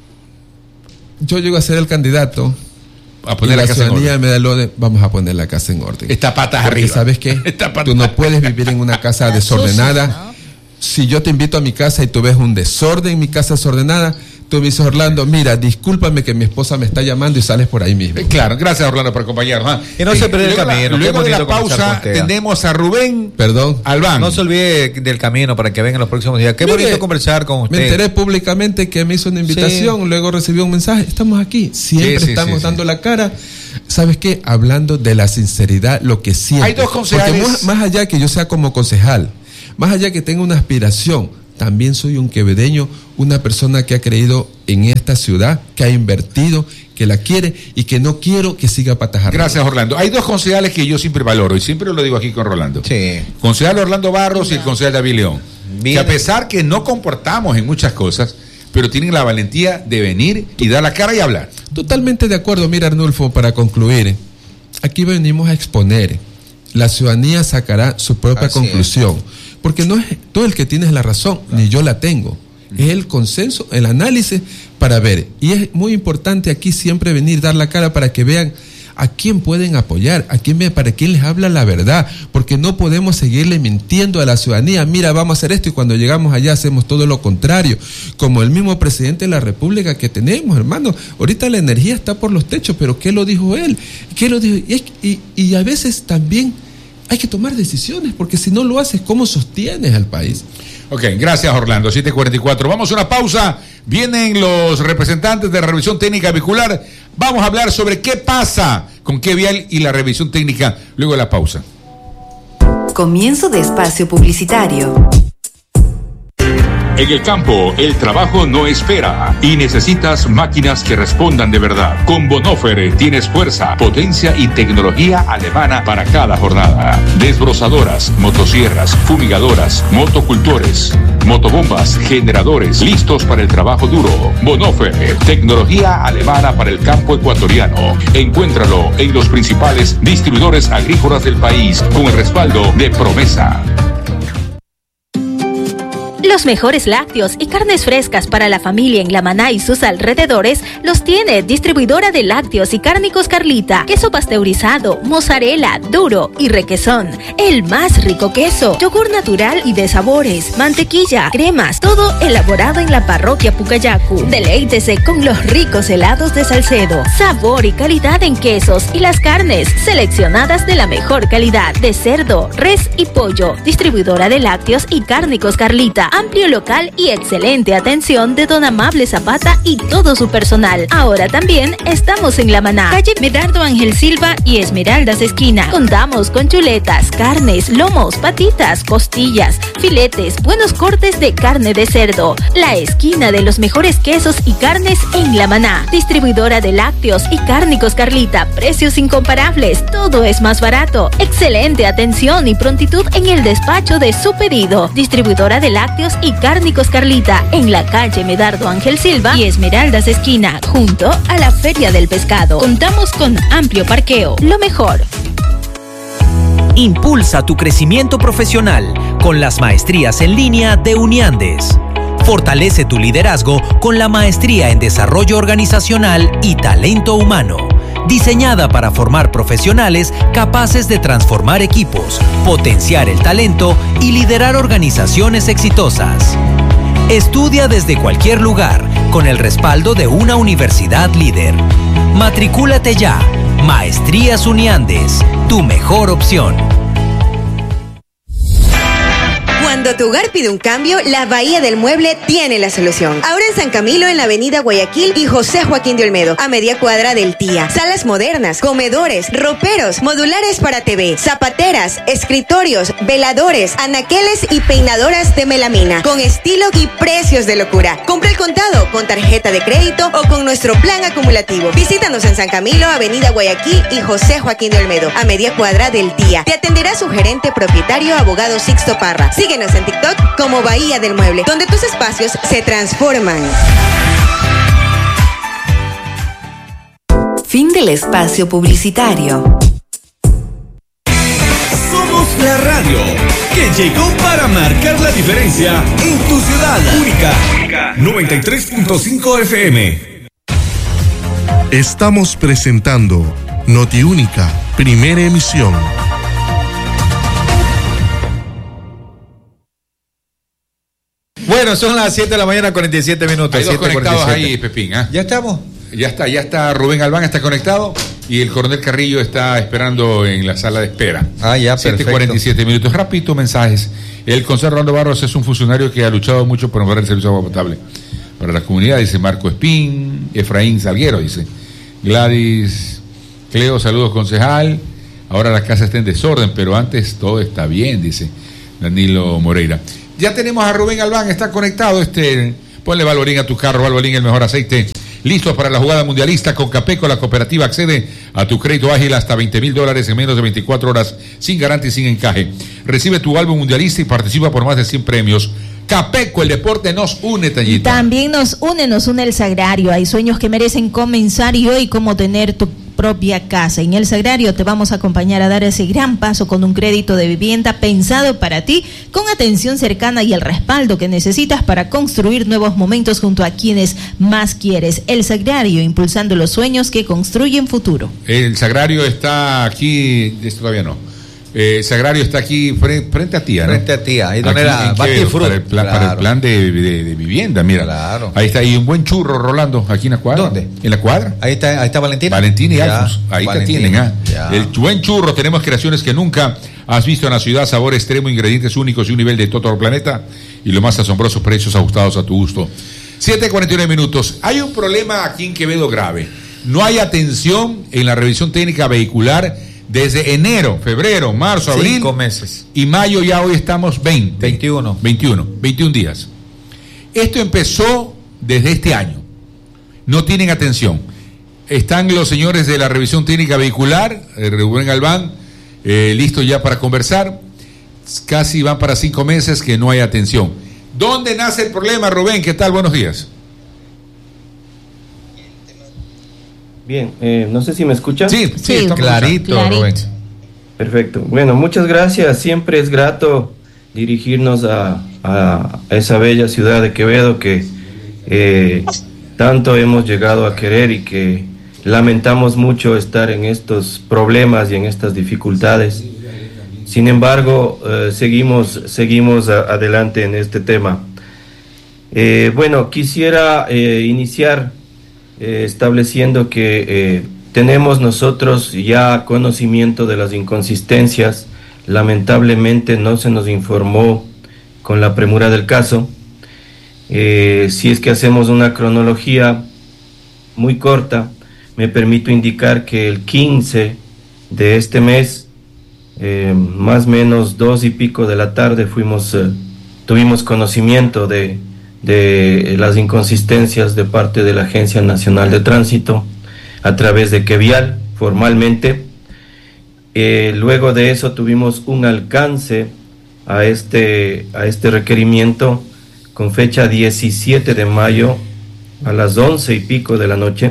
yo llego a ser el candidato, a poner y la, la casa en ciudadanía orden. me da el orden, vamos a poner la casa en orden. Está patas Porque arriba. ¿sabes qué? Está patas Tú no puedes vivir en una casa desordenada. Si yo te invito a mi casa y tú ves un desorden en mi casa desordenada, tú me dices, Orlando, mira, discúlpame que mi esposa me está llamando y sales por ahí mismo. Eh, claro, gracias Orlando por acompañarnos. ¿eh? Y no se pierda el luego camino. La, luego de la bonito comenzar pausa con T E A. tenemos a Rubén Perdón. Albán. No se olvide del camino para que vengan los próximos días. Qué Mire, bonito conversar con usted. Me enteré públicamente que me hizo una invitación, Sí. luego recibió un mensaje. Estamos aquí, siempre Sí, sí, estamos sí, dando sí. la cara. ¿Sabes qué? Hablando de la sinceridad, lo que siento. Hay dos concejales. Porque más, más allá que yo sea como concejal, más allá que tenga una aspiración, también soy un quevedeño, una persona que ha creído en esta ciudad, que ha invertido, que la quiere y que no quiero que siga patas arriba. Gracias Orlando. Hay dos concejales que yo siempre valoro y siempre lo digo aquí con Rolando. Sí. Concejal Orlando Barros y el concejal David León. Bien. Que a pesar que no comportamos en muchas cosas, pero tienen la valentía de venir y dar la cara y hablar. Totalmente de acuerdo. Mira, Arnulfo, para concluir, aquí venimos a exponer. La ciudadanía sacará su propia Así conclusión. Porque no es todo el que tiene la razón, ni yo la tengo. Es el consenso, el análisis para ver. Y es muy importante aquí siempre venir, dar la cara para que vean a quién pueden apoyar, a quién, para quién les habla la verdad, porque no podemos seguirle mintiendo a la ciudadanía. Mira, vamos a hacer esto y cuando llegamos allá hacemos todo lo contrario, como el mismo presidente de la República que tenemos, hermano. Ahorita la energía está por los techos, pero ¿qué lo dijo él? ¿Qué lo dijo? Y, y, y a veces también hay que tomar decisiones, porque si no lo haces, ¿cómo sostienes al país? Ok, gracias Orlando, siete cuarenta y cuatro. Vamos a una pausa. Vienen los representantes de la revisión técnica vehicular. Vamos a hablar sobre qué pasa con Qué Vial y la revisión técnica luego de la pausa. Comienzo de espacio publicitario. En el campo, el trabajo no espera y necesitas máquinas que respondan de verdad. Con Bonhoeffer tienes fuerza, potencia y tecnología alemana para cada jornada. Desbrozadoras, motosierras, fumigadoras, motocultores, motobombas, generadores, listos para el trabajo duro. Bonhoeffer, tecnología alemana para el campo ecuatoriano. Encuéntralo en los principales distribuidores agrícolas del país con el respaldo de Promesa. Los mejores lácteos y carnes frescas para la familia en La Maná y sus alrededores los tiene Distribuidora de Lácteos y Cárnicos Carlita. Queso pasteurizado, mozzarella, duro y requesón. El más rico queso, yogur natural y de sabores, mantequilla, cremas, todo elaborado en la parroquia Pucayacu. Deleítese con los ricos helados de Salcedo. Sabor y calidad en quesos y las carnes seleccionadas de la mejor calidad de cerdo, res y pollo. Distribuidora de Lácteos y Cárnicos Carlita. Amplio local y excelente atención de don Amable Zapata y todo su personal. Ahora también estamos en La Maná, calle Medardo Ángel Silva y Esmeraldas Esquina. Contamos con chuletas, carnes, lomos, patitas, costillas, filetes, buenos cortes de carne de cerdo. La esquina de los mejores quesos y carnes en La Maná. Distribuidora de Lácteos y Cárnicos Carlita. Precios incomparables, todo es más barato. Excelente atención y prontitud en el despacho de su pedido. Distribuidora de Lácteos y Cárnicos Carlita, en la calle Medardo Ángel Silva y Esmeraldas Esquina, junto a la Feria del Pescado. Contamos con amplio parqueo, lo mejor. Impulsa tu crecimiento profesional con las maestrías en línea de Uniandes. Fortalece tu liderazgo con la maestría en desarrollo organizacional y talento humano, diseñada para formar profesionales capaces de transformar equipos, potenciar el talento y liderar organizaciones exitosas. Estudia desde cualquier lugar con el respaldo de una universidad líder. Matricúlate ya. Maestrías Uniandes, tu mejor opción. Cuando tu hogar pide un cambio, la Bahía del Mueble tiene la solución. Ahora en San Camilo, en la avenida Guayaquil y José Joaquín de Olmedo, a media cuadra del Tía. Salas modernas, comedores, roperos, modulares para T V, zapateras, escritorios, veladores, anaqueles y peinadoras de melamina, con estilo y precios de locura. Compra el contado, con tarjeta de crédito o con nuestro plan acumulativo. Visítanos en San Camilo, avenida Guayaquil y José Joaquín de Olmedo, a media cuadra del Tía. Te atenderá su gerente propietario, abogado Sixto Parra. Síguenos en TikTok como Bahía del Mueble, donde tus espacios se transforman. Fin del espacio publicitario. Somos la radio que llegó para marcar la diferencia en tu ciudad. Única, noventa y tres punto cinco F M. Estamos presentando Notiúnica, primera emisión. Bueno, son las siete de la mañana, cuarenta y siete minutos. Hay dos siete, conectados cuarenta y siete. ahí, Pepín. ¿eh? ¿Ya estamos? Ya está, ya está Rubén Albán, está conectado y el coronel Carrillo está esperando en la sala de espera. Ah, ya, siete perfecto. cuarenta y siete minutos. Rapidito, mensajes. El concejal Rolando Barros es un funcionario que ha luchado mucho por mejorar el servicio de agua potable para la comunidad, dice Marco Espín. Efraín Salguero, dice Gladys Cleo, saludos concejal. Ahora la casa está en desorden, pero antes todo está bien, dice Danilo Moreira. Ya tenemos a Rubén Albán, está conectado. Este, ponle Valvorín a tu carro, Valvorín, el mejor aceite. Listos para la jugada mundialista con Capeco, la cooperativa accede a tu crédito ágil hasta veinte mil dólares en menos de veinticuatro horas, sin garantía y sin encaje. Recibe tu álbum mundialista y participa por más de cien premios. Capeco, el deporte nos une, Tallita. También nos une, nos une el Sagrario. Hay sueños que merecen comenzar y hoy como tener tu propia casa. En el Sagrario te vamos a acompañar a dar ese gran paso con un crédito de vivienda pensado para ti, con atención cercana y el respaldo que necesitas para construir nuevos momentos junto a quienes más quieres. El Sagrario, impulsando los sueños que construyen futuro. El Sagrario está aquí, esto todavía no. Eh, el Sagrario está aquí frente, frente a Tía, ¿no? Frente a Tía, ahí donde Aquí, era en Quevedo, Batifruit. para el plan, Claro. para el plan de, de, de vivienda, mira. Claro. Ahí está, y un buen churro, Rolando, aquí en la cuadra. ¿Dónde? En la cuadra. Ahí está, ahí está Valentina. Valentina y Ya, Alfonso. Ahí Valentina, te tienen, ¿ah? ya. El buen churro, tenemos creaciones que nunca has visto en la ciudad, sabor extremo, ingredientes únicos y un nivel de todo el planeta. Y lo más asombrosos, precios ajustados a tu gusto. siete cuarenta y nueve minutos. Hay un problema aquí en Quevedo grave. No hay atención en la revisión técnica vehicular desde enero, febrero, marzo, abril. Cinco meses. Y mayo, ya hoy estamos veinte. veintiuno. veintiuno, veintiún días. Esto empezó desde este año. No tienen atención. Están los señores de la revisión técnica vehicular, eh, Rubén Albán, eh, listos ya para conversar. Casi van para cinco meses que no hay atención. ¿Dónde nace el problema, Rubén? ¿Qué tal? Buenos días. Bien, eh, no sé si me escuchan. Sí, sí, Sí, estamos clarito, clarito. Rubén. Perfecto. Bueno, muchas gracias. Siempre es grato dirigirnos a, a esa bella ciudad de Quevedo que eh, tanto hemos llegado a querer y que lamentamos mucho estar en estos problemas y en estas dificultades. Sin embargo, eh, seguimos, seguimos a- adelante en este tema. Eh, bueno, quisiera eh, iniciar eh, estableciendo que eh, tenemos nosotros ya conocimiento de las inconsistencias. Lamentablemente no se nos informó con la premura del caso. Eh, si es que hacemos una cronología muy corta, me permito indicar que el quince de este mes, eh, más o menos dos y pico de la tarde, fuimos, eh, tuvimos conocimiento de, de las inconsistencias de parte de la Agencia Nacional de Tránsito a través de Quevial, formalmente. Eh, luego de eso tuvimos un alcance a este, a este requerimiento con fecha diecisiete de mayo a las once y pico de la noche,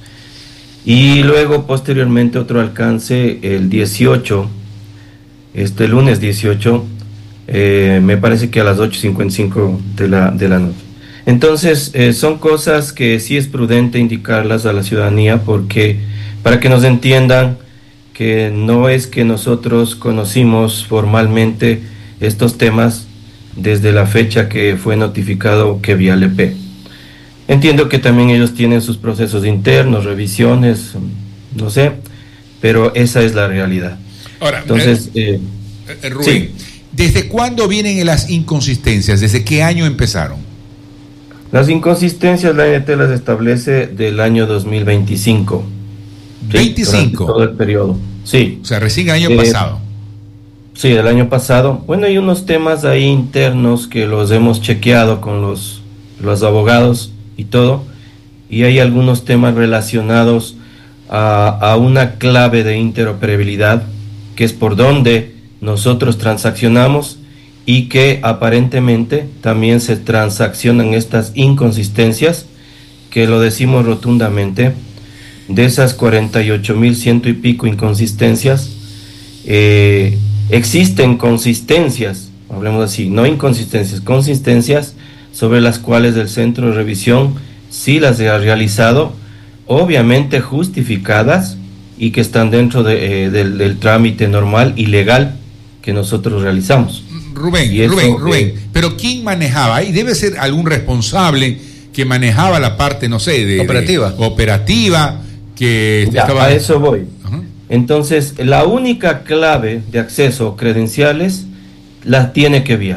y luego posteriormente otro alcance el dieciocho, este lunes dieciocho, eh, me parece que a las ocho y cincuenta y cinco de la, de la noche. Entonces eh, son cosas que sí es prudente indicarlas a la ciudadanía, porque para que nos entiendan que no es que nosotros conocimos formalmente estos temas desde la fecha que fue notificado Quevial E P. Entiendo que también ellos tienen sus procesos internos, revisiones, no sé, pero esa es la realidad. Ahora, Entonces, eh, eh, Rubén, sí. ¿desde cuándo vienen las inconsistencias? ¿Desde qué año empezaron? Las inconsistencias la A N T las establece del año dos mil veinticinco. Sí, veinticinco. durante todo el periodo. Sí. O sea, recién el año Eh, pasado. Sí, el año pasado. Bueno, hay unos temas ahí internos que los hemos chequeado con los, los abogados y todo, y hay algunos temas relacionados a, a una clave de interoperabilidad, que es por donde nosotros transaccionamos, y que aparentemente también se transaccionan estas inconsistencias, que lo decimos rotundamente. De esas cuarenta y ocho mil ciento y pico inconsistencias, eh, existen consistencias, hablemos así, no inconsistencias, consistencias sobre las cuales el centro de revisión sí las ha realizado, obviamente justificadas y que están dentro de, eh, del, del trámite normal y legal que nosotros realizamos. Rubén, Y eso, Rubén, Rubén, eh, pero ¿quién manejaba? Ahí debe ser algún responsable que manejaba la parte, no sé, de Operativa. de operativa, que Ya, estaba... a eso voy. Ajá. Entonces, la única clave de acceso o credenciales la tiene Kevial,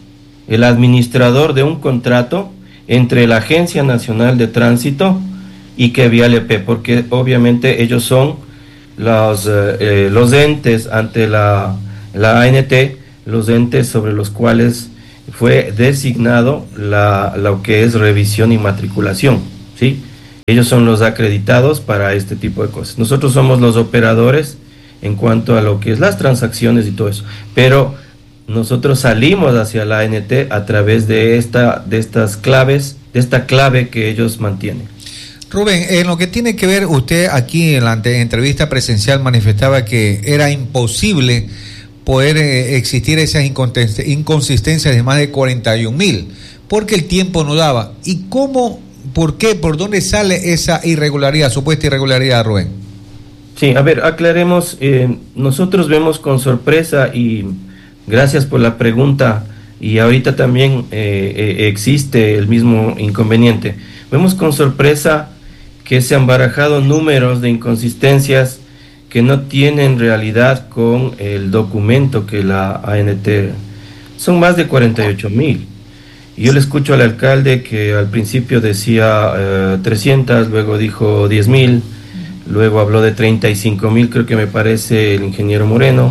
el administrador de un contrato entre la Agencia Nacional de Tránsito y Kevial E P, porque obviamente ellos son los, eh, los entes ante la, la A N T, los entes sobre los cuales fue designado la, lo que es revisión y matriculación, ¿sí? Ellos son los acreditados para este tipo de cosas. Nosotros somos los operadores en cuanto a lo que es las transacciones y todo eso, pero nosotros salimos hacia la A N T a través de esta, de estas claves, de esta clave que ellos mantienen. Rubén, en lo que tiene que ver, usted aquí en la ante- entrevista presencial manifestaba que era imposible poder eh, existir esas inconten- inconsistencias de más de cuarenta y un mil, porque el tiempo no daba. ¿Y cómo, por qué, por dónde sale esa irregularidad, supuesta irregularidad, Rubén? Sí, a ver, aclaremos, eh, nosotros vemos con sorpresa y gracias por la pregunta, y ahorita también eh, eh, existe el mismo inconveniente. Vemos con sorpresa que se han barajado números de inconsistencias que no tienen realidad con el documento que la A N T, son más de cuarenta y ocho mil. Yo le escucho al alcalde que al principio decía eh, trescientas, luego dijo diez mil, luego habló de treinta y cinco mil, creo que me parece el ingeniero Moreno,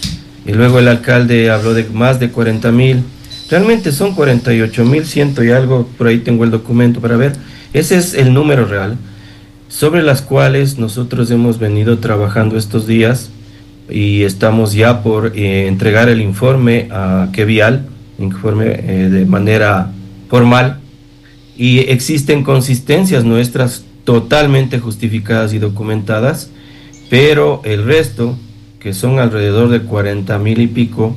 y luego el alcalde habló de más de cuarenta mil. Realmente son cuarenta y ocho mil ciento y algo, por ahí tengo el documento para ver. Ese es el número real, sobre las cuales nosotros hemos venido trabajando estos días y estamos ya por eh, entregar el informe a Kevial, informe eh, de manera formal, y existen consistencias nuestras totalmente justificadas y documentadas, pero el resto, que son alrededor de cuarenta mil y pico,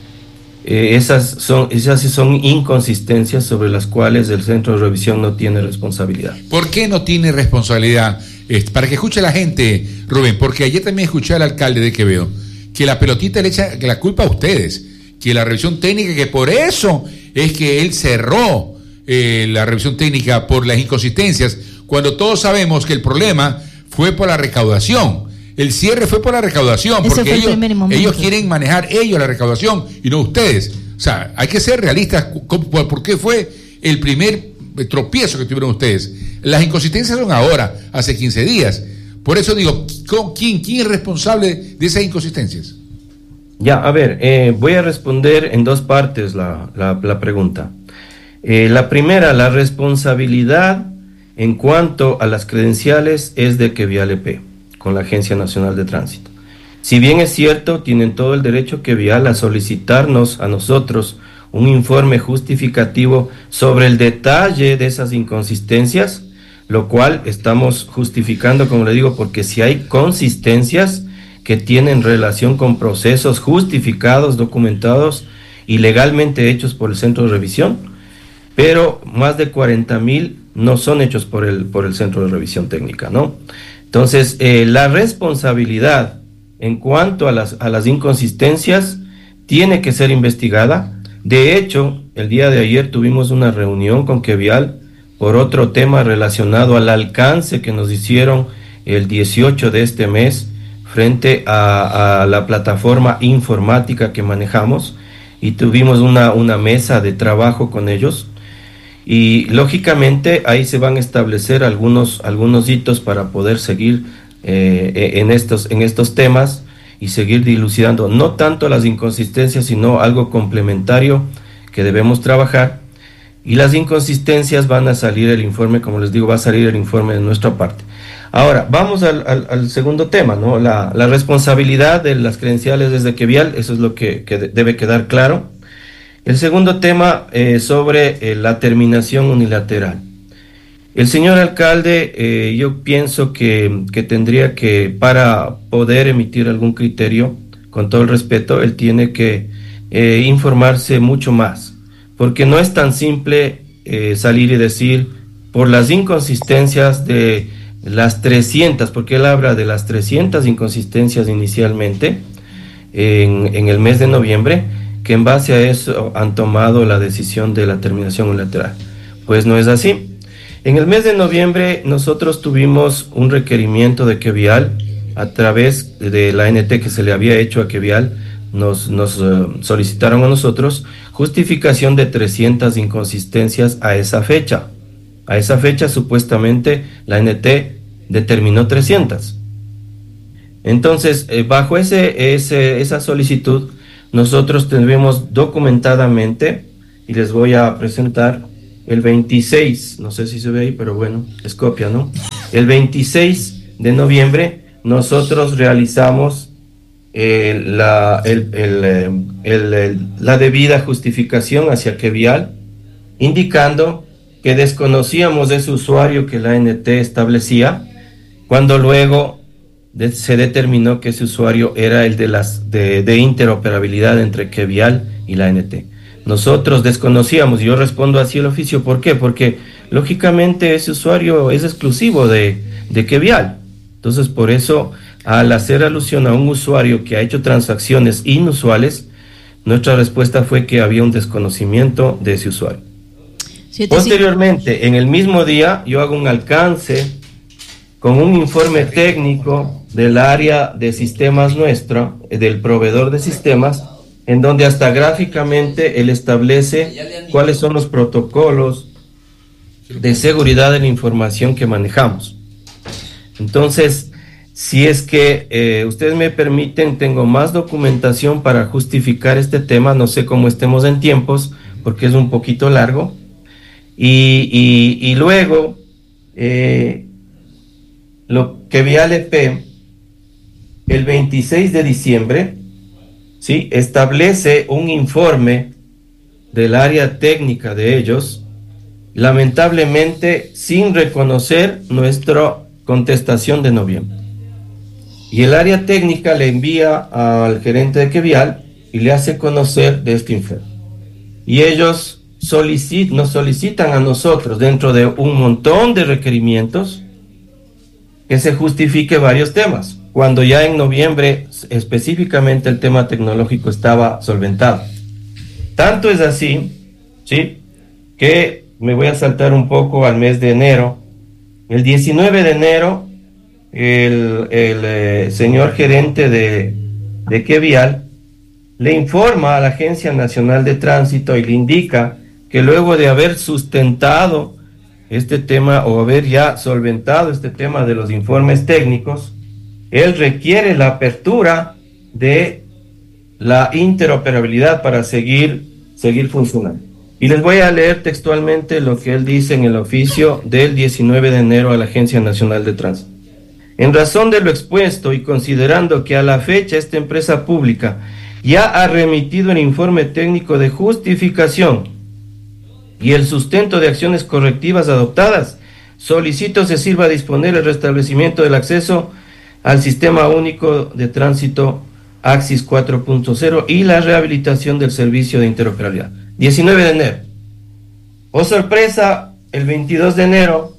eh, esas son esas sí son inconsistencias sobre las cuales el centro de revisión no tiene responsabilidad. ¿Por qué no tiene responsabilidad? Eh, para que escuche la gente, Rubén, porque ayer también escuché al alcalde de Quevedo que la pelotita le echa la culpa a ustedes, que la revisión técnica, que por eso es que él cerró eh, la revisión técnica por las inconsistencias, cuando todos sabemos que el problema fue por la recaudación. El cierre fue por la recaudación, Ese porque fue el ellos, primer momento. ellos quieren manejar ellos la recaudación y no ustedes. O sea, hay que ser realistas. ¿Cómo- ¿Por por qué fue el primer tropiezo que tuvieron ustedes? Las inconsistencias son ahora, hace quince días. Por eso digo, ¿quién, quién es responsable de esas inconsistencias? Ya, a ver, eh, voy a responder en dos partes la, la, la pregunta. Eh, la primera, la responsabilidad en cuanto a las credenciales es de Kevial E P, con la Agencia Nacional de Tránsito. Si bien es cierto, tienen todo el derecho Kevial a solicitarnos a nosotros un informe justificativo sobre el detalle de esas inconsistencias, lo cual estamos justificando, como le digo, porque si hay consistencias que tienen relación con procesos justificados, documentados y legalmente hechos por el centro de revisión, pero más de cuarenta mil no son hechos por el, por el centro de revisión técnica, ¿no? Entonces, eh, la responsabilidad en cuanto a las, a las inconsistencias tiene que ser investigada. De hecho, el día de ayer tuvimos una reunión con Kevial por otro tema relacionado al alcance que nos hicieron el dieciocho de este mes frente a, a la plataforma informática que manejamos, y tuvimos una, una mesa de trabajo con ellos. Y lógicamente ahí se van a establecer algunos, algunos hitos para poder seguir eh, en, estos, en estos temas y seguir dilucidando no tanto las inconsistencias, sino algo complementario que debemos trabajar. Y las inconsistencias van a salir el informe, como les digo, va a salir el informe de nuestra parte. Ahora, vamos al, al, al segundo tema, ¿no? La, la responsabilidad de las credenciales desde Kevial, eso es lo que, que debe quedar claro. El segundo tema eh, sobre eh, la terminación unilateral. El señor alcalde, eh, yo pienso que, que tendría que, para poder emitir algún criterio, con todo el respeto, él tiene que eh, informarse mucho más, porque no es tan simple eh, salir y decir, por las inconsistencias de las trescientas, porque él habla de las trescientas inconsistencias inicialmente, en, en el mes de noviembre, que en base a eso han tomado la decisión de la terminación unilateral. Pues no es así. En el mes de noviembre nosotros tuvimos un requerimiento de Quevial a través de la N T que se le había hecho a Quevial, nos, nos uh, solicitaron a nosotros justificación de trescientas inconsistencias a esa fecha. A esa fecha supuestamente la N T determinó trescientas. Entonces, eh, bajo ese, ese, esa solicitud, nosotros tendremos documentadamente, y les voy a presentar el veintiséis, no sé si se ve ahí, pero bueno, es copia, ¿no? El veintiséis de noviembre nosotros realizamos eh, la, el, el, el, el, la debida justificación hacia Quevial, indicando que desconocíamos ese usuario que la N T establecía, cuando luego de, se determinó que ese usuario era el de, las, de, de interoperabilidad entre Quevial y la N T. Nosotros desconocíamos, y yo respondo así el oficio, ¿por qué? Porque lógicamente ese usuario es exclusivo de, de Quevial. Entonces, por eso, al hacer alusión a un usuario que ha hecho transacciones inusuales, nuestra respuesta fue que había un desconocimiento de ese usuario. Siete, Posteriormente, sí. en el mismo día, yo hago un alcance con un informe técnico del área de sistemas nuestro, del proveedor de sistemas, en donde hasta gráficamente él establece cuáles son los protocolos de seguridad de la información que manejamos. Entonces, si es que eh, ustedes me permiten, tengo más documentación para justificar este tema, no sé cómo estemos en tiempos, porque es un poquito largo, y, y, y luego, eh, lo que Vial E P, el veintiséis de diciembre, ¿sí?, establece un informe del área técnica de ellos, lamentablemente sin reconocer nuestra contestación de noviembre. Y el área técnica le envía al gerente de Quevial y le hace conocer de este informe. Y ellos solicit, nos solicitan a nosotros, dentro de un montón de requerimientos, que se justifique varios temas, cuando ya en noviembre específicamente el tema tecnológico estaba solventado. Tanto es así, ¿sí?, que me voy a saltar un poco al mes de enero. El diecinueve de enero, el, el eh, señor gerente de, de Quevial le informa a la Agencia Nacional de Tránsito y le indica que luego de haber sustentado este tema o haber ya solventado este tema de los informes técnicos, él requiere la apertura de la interoperabilidad para seguir, seguir funcionando. Y les voy a leer textualmente lo que él dice en el oficio del diecinueve de enero a la Agencia Nacional de Tránsito. En razón de lo expuesto y considerando que a la fecha esta empresa pública ya ha remitido el informe técnico de justificación y el sustento de acciones correctivas adoptadas, solicito se sirva a disponer el restablecimiento del acceso al Sistema Único de Tránsito AXIS cuatro punto cero y la rehabilitación del servicio de interoperabilidad. diecinueve de enero. Oh sorpresa, el veintidós de enero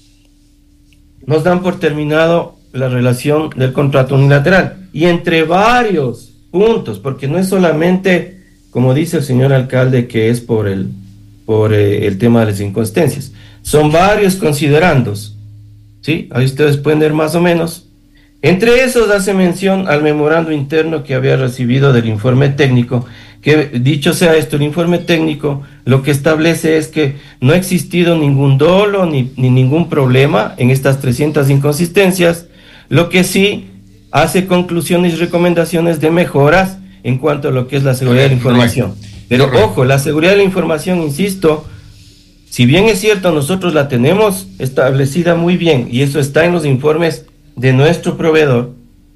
nos dan por terminado la relación del contrato unilateral. Y entre varios puntos, porque no es solamente, como dice el señor alcalde, que es por el, por, eh, el tema de las inconsistencias. Son varios considerandos, ¿sí? Ahí ustedes pueden ver más o menos. Entre esos hace mención al memorando interno que había recibido del informe técnico, que dicho sea esto, el informe técnico lo que establece es que no ha existido ningún dolo ni, ni ningún problema en estas trescientas inconsistencias, lo que sí hace conclusiones y recomendaciones de mejoras en cuanto a lo que es la seguridad de la información. Pero ojo, la seguridad de la información, insisto, si bien es cierto, nosotros la tenemos establecida muy bien y eso está en los informes de nuestro proveedor,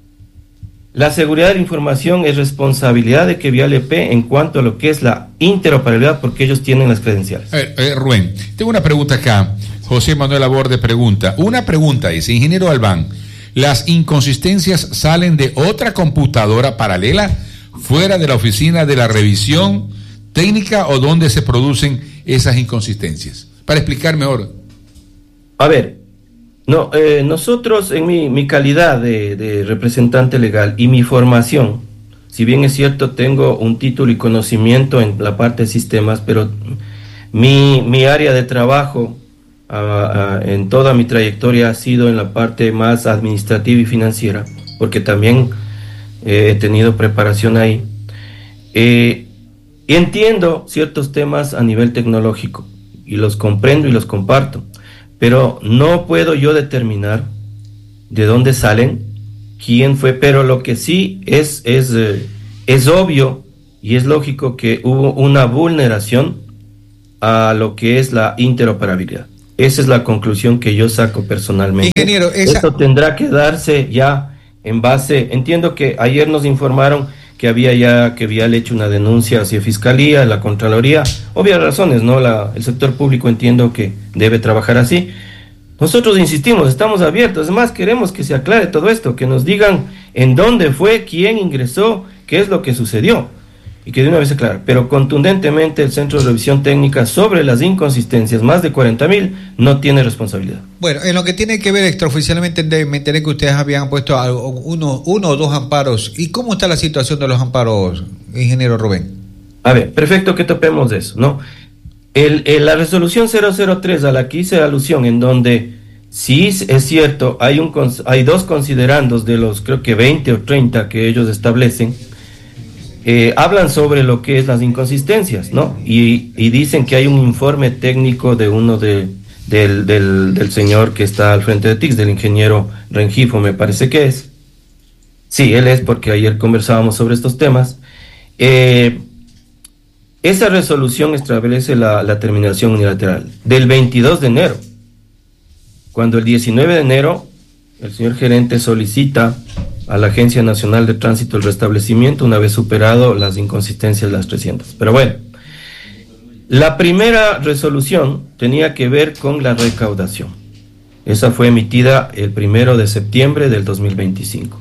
la seguridad de la información es responsabilidad de Quevial E P en cuanto a lo que es la interoperabilidad, porque ellos tienen las credenciales. A ver, eh, Rubén, tengo una pregunta acá. José Manuel Aborde pregunta, una pregunta dice, ingeniero Albán, ¿las inconsistencias salen de otra computadora paralela fuera de la oficina de la revisión técnica o dónde se producen esas inconsistencias? Para explicar mejor. A ver, no, eh, nosotros en mi, mi calidad de, de representante legal y mi formación, si bien es cierto, tengo un título y conocimiento en la parte de sistemas, pero mi, mi área de trabajo uh, uh, en toda mi trayectoria ha sido en la parte más administrativa y financiera, porque también eh, he tenido preparación ahí. Eh, entiendo ciertos temas a nivel tecnológico y los comprendo y los comparto, pero no puedo yo determinar de dónde salen, quién fue, pero lo que sí es, es, eh, es obvio y es lógico que hubo una vulneración a lo que es la interoperabilidad. Esa es la conclusión que yo saco personalmente. Ingeniero, esa... Esto tendrá que darse ya en base, entiendo que ayer nos informaron que había ya, que había hecho una denuncia hacia Fiscalía, la Contraloría, obvias razones, ¿no? La, el sector público entiendo que debe trabajar así. Nosotros insistimos, estamos abiertos, además queremos que se aclare todo esto, que nos digan en dónde fue, quién ingresó, qué es lo que sucedió, y que de una vez se aclare. Pero contundentemente el Centro de Revisión Técnica sobre las inconsistencias, más de cuarenta mil, no tiene responsabilidad. Bueno, en lo que tiene que ver extraoficialmente, me enteré que ustedes habían puesto algo, uno, uno o dos amparos. ¿Y cómo está la situación de los amparos, ingeniero Rubén? A ver, perfecto que topemos de eso, ¿no? El, el, la resolución cero cero tres a la que hice alusión, en donde sí es cierto, hay, un, hay dos considerandos de los creo que veinte o treinta que ellos establecen, eh, hablan sobre lo que es las inconsistencias, ¿no? Y, y dicen que hay un informe técnico de uno de, del, del, del señor que está al frente de T I C S, del ingeniero Rengifo, me parece que es. Sí, él es, porque ayer conversábamos sobre estos temas. Eh... Esa resolución establece la, la terminación unilateral del veintidós de enero, cuando el diecinueve de enero el señor gerente solicita a la Agencia Nacional de Tránsito el restablecimiento una vez superado las inconsistencias de las trescientas. Pero bueno, la primera resolución tenía que ver con la recaudación. Esa fue emitida el primero de septiembre del dos mil veinticinco.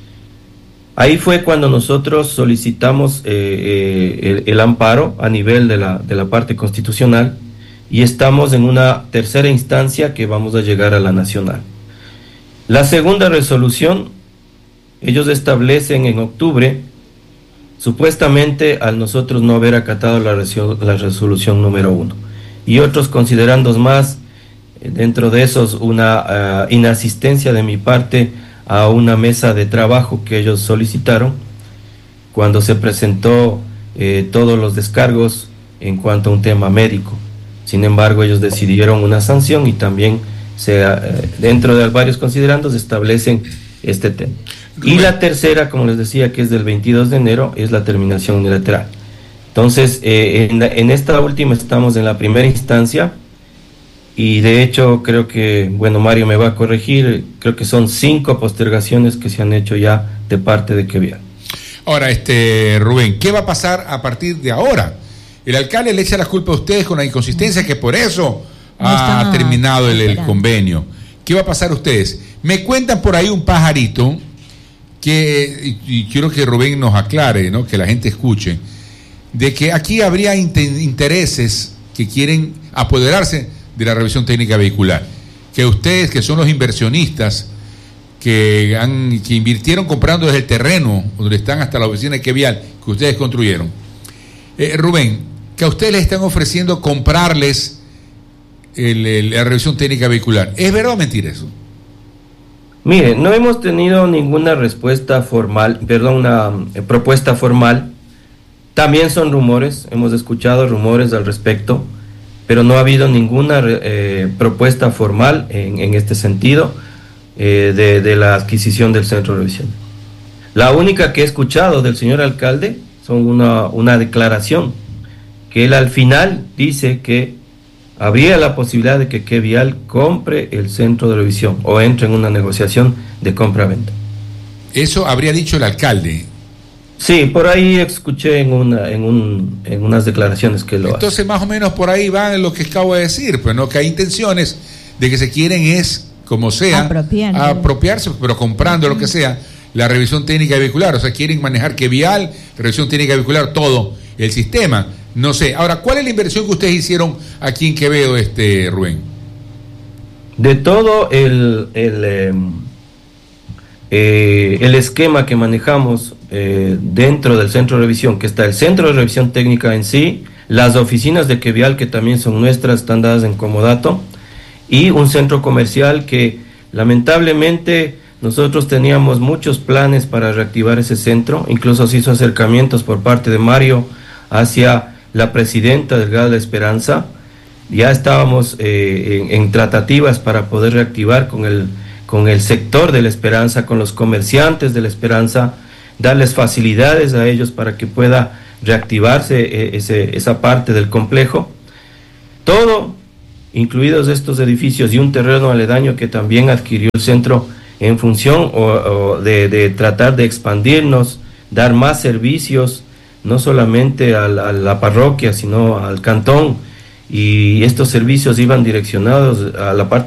Ahí fue cuando nosotros solicitamos eh, eh, el, el amparo a nivel de la, de la parte constitucional y estamos en una tercera instancia que vamos a llegar a la nacional. La segunda resolución, ellos establecen en octubre, supuestamente al nosotros no haber acatado la, resol- la resolución número uno, y otros considerandos más, eh, dentro de esos una uh, inasistencia de mi parte a una mesa de trabajo que ellos solicitaron cuando se presentó eh, todos los descargos en cuanto a un tema médico. Sin embargo, ellos decidieron una sanción y también se, eh, dentro de varios considerandos establecen este tema. Y la tercera, como les decía, que es del veintidós de enero, es la terminación unilateral. Entonces, eh, en, en esta última estamos en la primera instancia. Y de hecho creo que, bueno, Mario me va a corregir, creo que son cinco postergaciones que se han hecho ya de parte de Quevial. Ahora, este Rubén, ¿qué va a pasar a partir de ahora? El alcalde le echa la culpa a ustedes con la inconsistencia, que por eso no ha terminado el, el convenio. ¿Qué va a pasar a ustedes? Me cuentan por ahí un pajarito que, y, y quiero que Rubén nos aclare, ¿no? Que la gente escuche, de que aquí habría inter- intereses que quieren apoderarse de la revisión técnica vehicular, que ustedes, que son los inversionistas que han que invirtieron comprando desde el terreno donde están hasta la oficina de Quevial, que ustedes construyeron, eh, Rubén, que a ustedes les están ofreciendo comprarles el, el, la revisión técnica vehicular. ¿Es verdad o mentira eso? Mire, no hemos tenido ninguna respuesta formal, perdón, una eh, propuesta formal. También son rumores, hemos escuchado rumores al respecto, pero no ha habido ninguna eh, propuesta formal en, en este sentido eh, de, de la adquisición del centro de revisión. La única que he escuchado del señor alcalde son una, una declaración que él al final dice que habría la posibilidad de que Quevial compre el centro de revisión o entre en una negociación de compra-venta. Eso habría dicho el alcalde. Sí, por ahí escuché en una en un en unas declaraciones que lo hace. Entonces más o menos por ahí va lo que acabo de decir, pues no, que hay intenciones de que se quieren es, como sea, Apropiando. apropiarse, pero comprando lo que sea, la revisión técnica vehicular, o sea, quieren manejar Quevial, revisión técnica vehicular, todo el sistema, no sé. Ahora, ¿cuál es la inversión que ustedes hicieron aquí en Quevedo, este Rubén? De todo el el, eh, eh, el esquema que manejamos eh, dentro del centro de revisión, que está el centro de revisión técnica en sí, las oficinas de Quevial, que también son nuestras, están dadas en Comodato, y un centro comercial que lamentablemente nosotros teníamos muchos planes para reactivar ese centro, incluso se hizo acercamientos por parte de Mario hacia la presidenta del G A D La Esperanza. Ya estábamos eh, en, en tratativas para poder reactivar con el, con el sector de La Esperanza, con los comerciantes de La Esperanza, darles facilidades a ellos para que pueda reactivarse eh, ese, esa parte del complejo. Todo, incluidos estos edificios y un terreno aledaño que también adquirió el centro en función o, o de, de tratar de expandirnos, dar más servicios, no solamente a la, a la parroquia, sino al cantón, y estos servicios iban direccionados a la parte